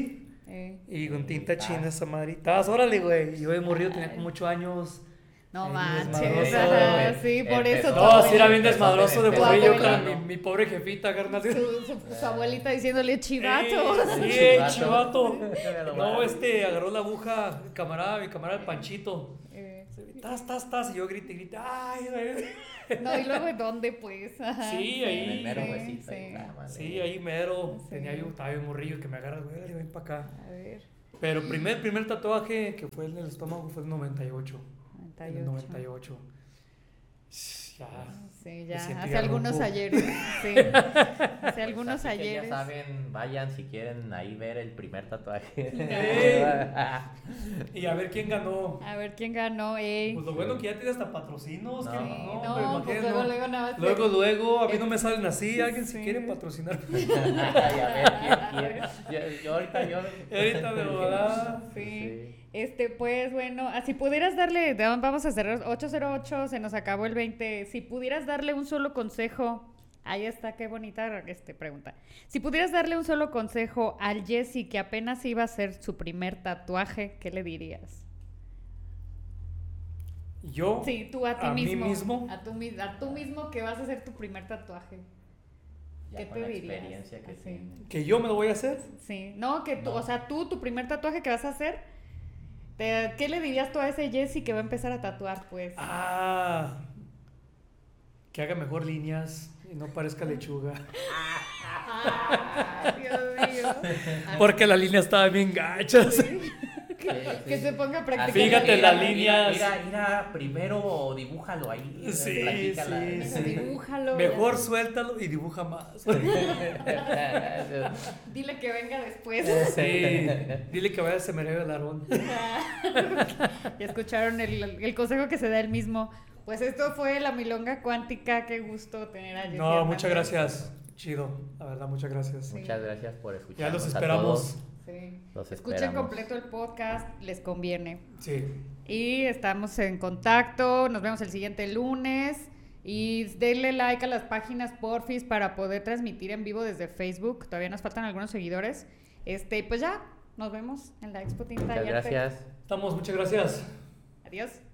[SPEAKER 3] Eh.
[SPEAKER 2] Y con tinta china esa madre. Estabas, órale, güey. Y yo de morrido tenía como ocho años.
[SPEAKER 3] No
[SPEAKER 2] Ahí
[SPEAKER 3] manches.
[SPEAKER 2] desmadroso.
[SPEAKER 3] Ajá, sí, por eso.
[SPEAKER 1] Empezó.
[SPEAKER 3] tu
[SPEAKER 2] No, sí
[SPEAKER 3] abuelita-
[SPEAKER 2] era bien desmadroso de
[SPEAKER 1] Tu
[SPEAKER 2] morrillo
[SPEAKER 3] abuela.
[SPEAKER 2] con mi, mi pobre jefita, carnal.
[SPEAKER 3] Su, su- su abuelita diciéndole chivato.
[SPEAKER 2] Sí,
[SPEAKER 1] Chivato.
[SPEAKER 2] chivato.
[SPEAKER 1] Me lo
[SPEAKER 2] No,
[SPEAKER 1] va.
[SPEAKER 2] este, agarró la aguja, el camarada, mi camarada, el Panchito.
[SPEAKER 3] Eh,
[SPEAKER 2] Tas, tas, tas. Y yo grité, grité. Ay, güey.
[SPEAKER 3] No, y luego de dónde, pues. Ajá,
[SPEAKER 2] Sí, ahí.
[SPEAKER 1] En el mero
[SPEAKER 3] sí,
[SPEAKER 1] huesito.
[SPEAKER 3] sí.
[SPEAKER 1] ahí, ah, vale.
[SPEAKER 2] Sí, ahí mero.
[SPEAKER 3] Sí.
[SPEAKER 2] Tenía yo, estaba bien morrillo que me agarra, güey, ven para acá.
[SPEAKER 3] A ver.
[SPEAKER 2] Pero primer, primer tatuaje que fue en el estómago fue en el noventa y ocho. En el
[SPEAKER 3] noventa
[SPEAKER 2] noventa
[SPEAKER 3] y
[SPEAKER 2] y
[SPEAKER 3] ocho.
[SPEAKER 2] ocho. Ya.
[SPEAKER 3] Sí,
[SPEAKER 2] Me
[SPEAKER 3] ya.
[SPEAKER 2] siento
[SPEAKER 3] Hace
[SPEAKER 2] ya
[SPEAKER 3] algunos
[SPEAKER 2] ruco.
[SPEAKER 3] ayeres. Sí. Hace algunos
[SPEAKER 1] Así que
[SPEAKER 3] ayeres.
[SPEAKER 1] ya saben, vayan si quieren ahí ver el primer tatuaje.
[SPEAKER 2] Ey. Y a ver quién ganó.
[SPEAKER 3] A ver quién ganó, ey.
[SPEAKER 2] Pues lo bueno que ya tienes hasta patrocinos.
[SPEAKER 1] No.
[SPEAKER 2] que-
[SPEAKER 1] Sí,
[SPEAKER 2] no,
[SPEAKER 3] No,
[SPEAKER 2] hombre,
[SPEAKER 3] pues
[SPEAKER 2] imagínate,
[SPEAKER 3] luego,
[SPEAKER 2] no.
[SPEAKER 3] luego nada más.
[SPEAKER 2] Luego, luego, a mí
[SPEAKER 3] Eh,
[SPEAKER 2] no me salen así. Alguien
[SPEAKER 3] sí.
[SPEAKER 2] si quiere patrocinar.
[SPEAKER 1] Ay, a ver quién quiere. Yo, yo ahorita yo.
[SPEAKER 2] Ahorita de volada.
[SPEAKER 3] Sí. Este, pues bueno, ah, si pudieras darle, de- vamos a cerrar ocho cero ocho, se nos acabó el veinte. Si pudieras darle un solo consejo, ahí está, qué bonita este, pregunta. Si pudieras darle un solo consejo al Jesse que apenas iba a hacer su primer tatuaje, ¿qué le dirías?
[SPEAKER 2] Yo.
[SPEAKER 3] Sí, tú a ti
[SPEAKER 2] ¿A mí
[SPEAKER 3] mismo.
[SPEAKER 2] mismo?
[SPEAKER 3] A tú, mi- a tú mismo que vas a hacer tu primer tatuaje.
[SPEAKER 1] Ya
[SPEAKER 3] ¿Qué
[SPEAKER 1] con
[SPEAKER 3] te
[SPEAKER 1] la
[SPEAKER 3] dirías?
[SPEAKER 1] experiencia que
[SPEAKER 3] Así.
[SPEAKER 1] tienen.
[SPEAKER 2] Que yo me lo voy a hacer.
[SPEAKER 3] Sí, no, que tú,
[SPEAKER 1] No.
[SPEAKER 3] o sea, tú, tu primer tatuaje que vas a hacer, te- ¿qué le dirías tú a ese Jesse que va a empezar a tatuar, pues?
[SPEAKER 2] Ah. Que haga mejor líneas y no parezca lechuga.
[SPEAKER 3] Ah, Dios mío.
[SPEAKER 2] Porque las líneas estaban bien gachas.
[SPEAKER 3] Sí.
[SPEAKER 1] Sí,
[SPEAKER 3] Que
[SPEAKER 1] sí.
[SPEAKER 3] se ponga a practicar.
[SPEAKER 1] Así,
[SPEAKER 2] Fíjate
[SPEAKER 1] mira,
[SPEAKER 2] las
[SPEAKER 1] mira,
[SPEAKER 2] líneas.
[SPEAKER 1] Mira, mira, primero dibújalo ahí.
[SPEAKER 2] Sí,
[SPEAKER 1] practícala.
[SPEAKER 2] sí,
[SPEAKER 3] Eso,
[SPEAKER 2] sí.
[SPEAKER 3] dibújalo.
[SPEAKER 2] Mejor
[SPEAKER 3] ya.
[SPEAKER 2] suéltalo y dibuja más.
[SPEAKER 3] Dile que venga después.
[SPEAKER 2] Sí. Dile que vaya al seminario del Aarón.
[SPEAKER 3] Ya escucharon el, el consejo que se da él mismo. Pues esto fue la Milonga Cuántica. Qué gusto tener a Jesse
[SPEAKER 2] No,
[SPEAKER 3] Hernández.
[SPEAKER 2] muchas gracias. Chido, la verdad, muchas gracias.
[SPEAKER 3] Sí.
[SPEAKER 1] Muchas gracias por escuchar.
[SPEAKER 2] Ya los esperamos.
[SPEAKER 3] Sí.
[SPEAKER 1] Los
[SPEAKER 3] Escuchen
[SPEAKER 1] esperamos.
[SPEAKER 3] completo el podcast, les conviene.
[SPEAKER 2] Sí.
[SPEAKER 3] Y estamos en contacto, nos vemos el siguiente lunes. Y denle like a las páginas porfis para poder transmitir en vivo desde Facebook. Todavía nos faltan algunos seguidores. Este, pues ya, nos vemos en la Expo Tinta.
[SPEAKER 1] Muchas
[SPEAKER 3] Yate.
[SPEAKER 1] gracias.
[SPEAKER 2] Estamos, muchas gracias.
[SPEAKER 3] Adiós.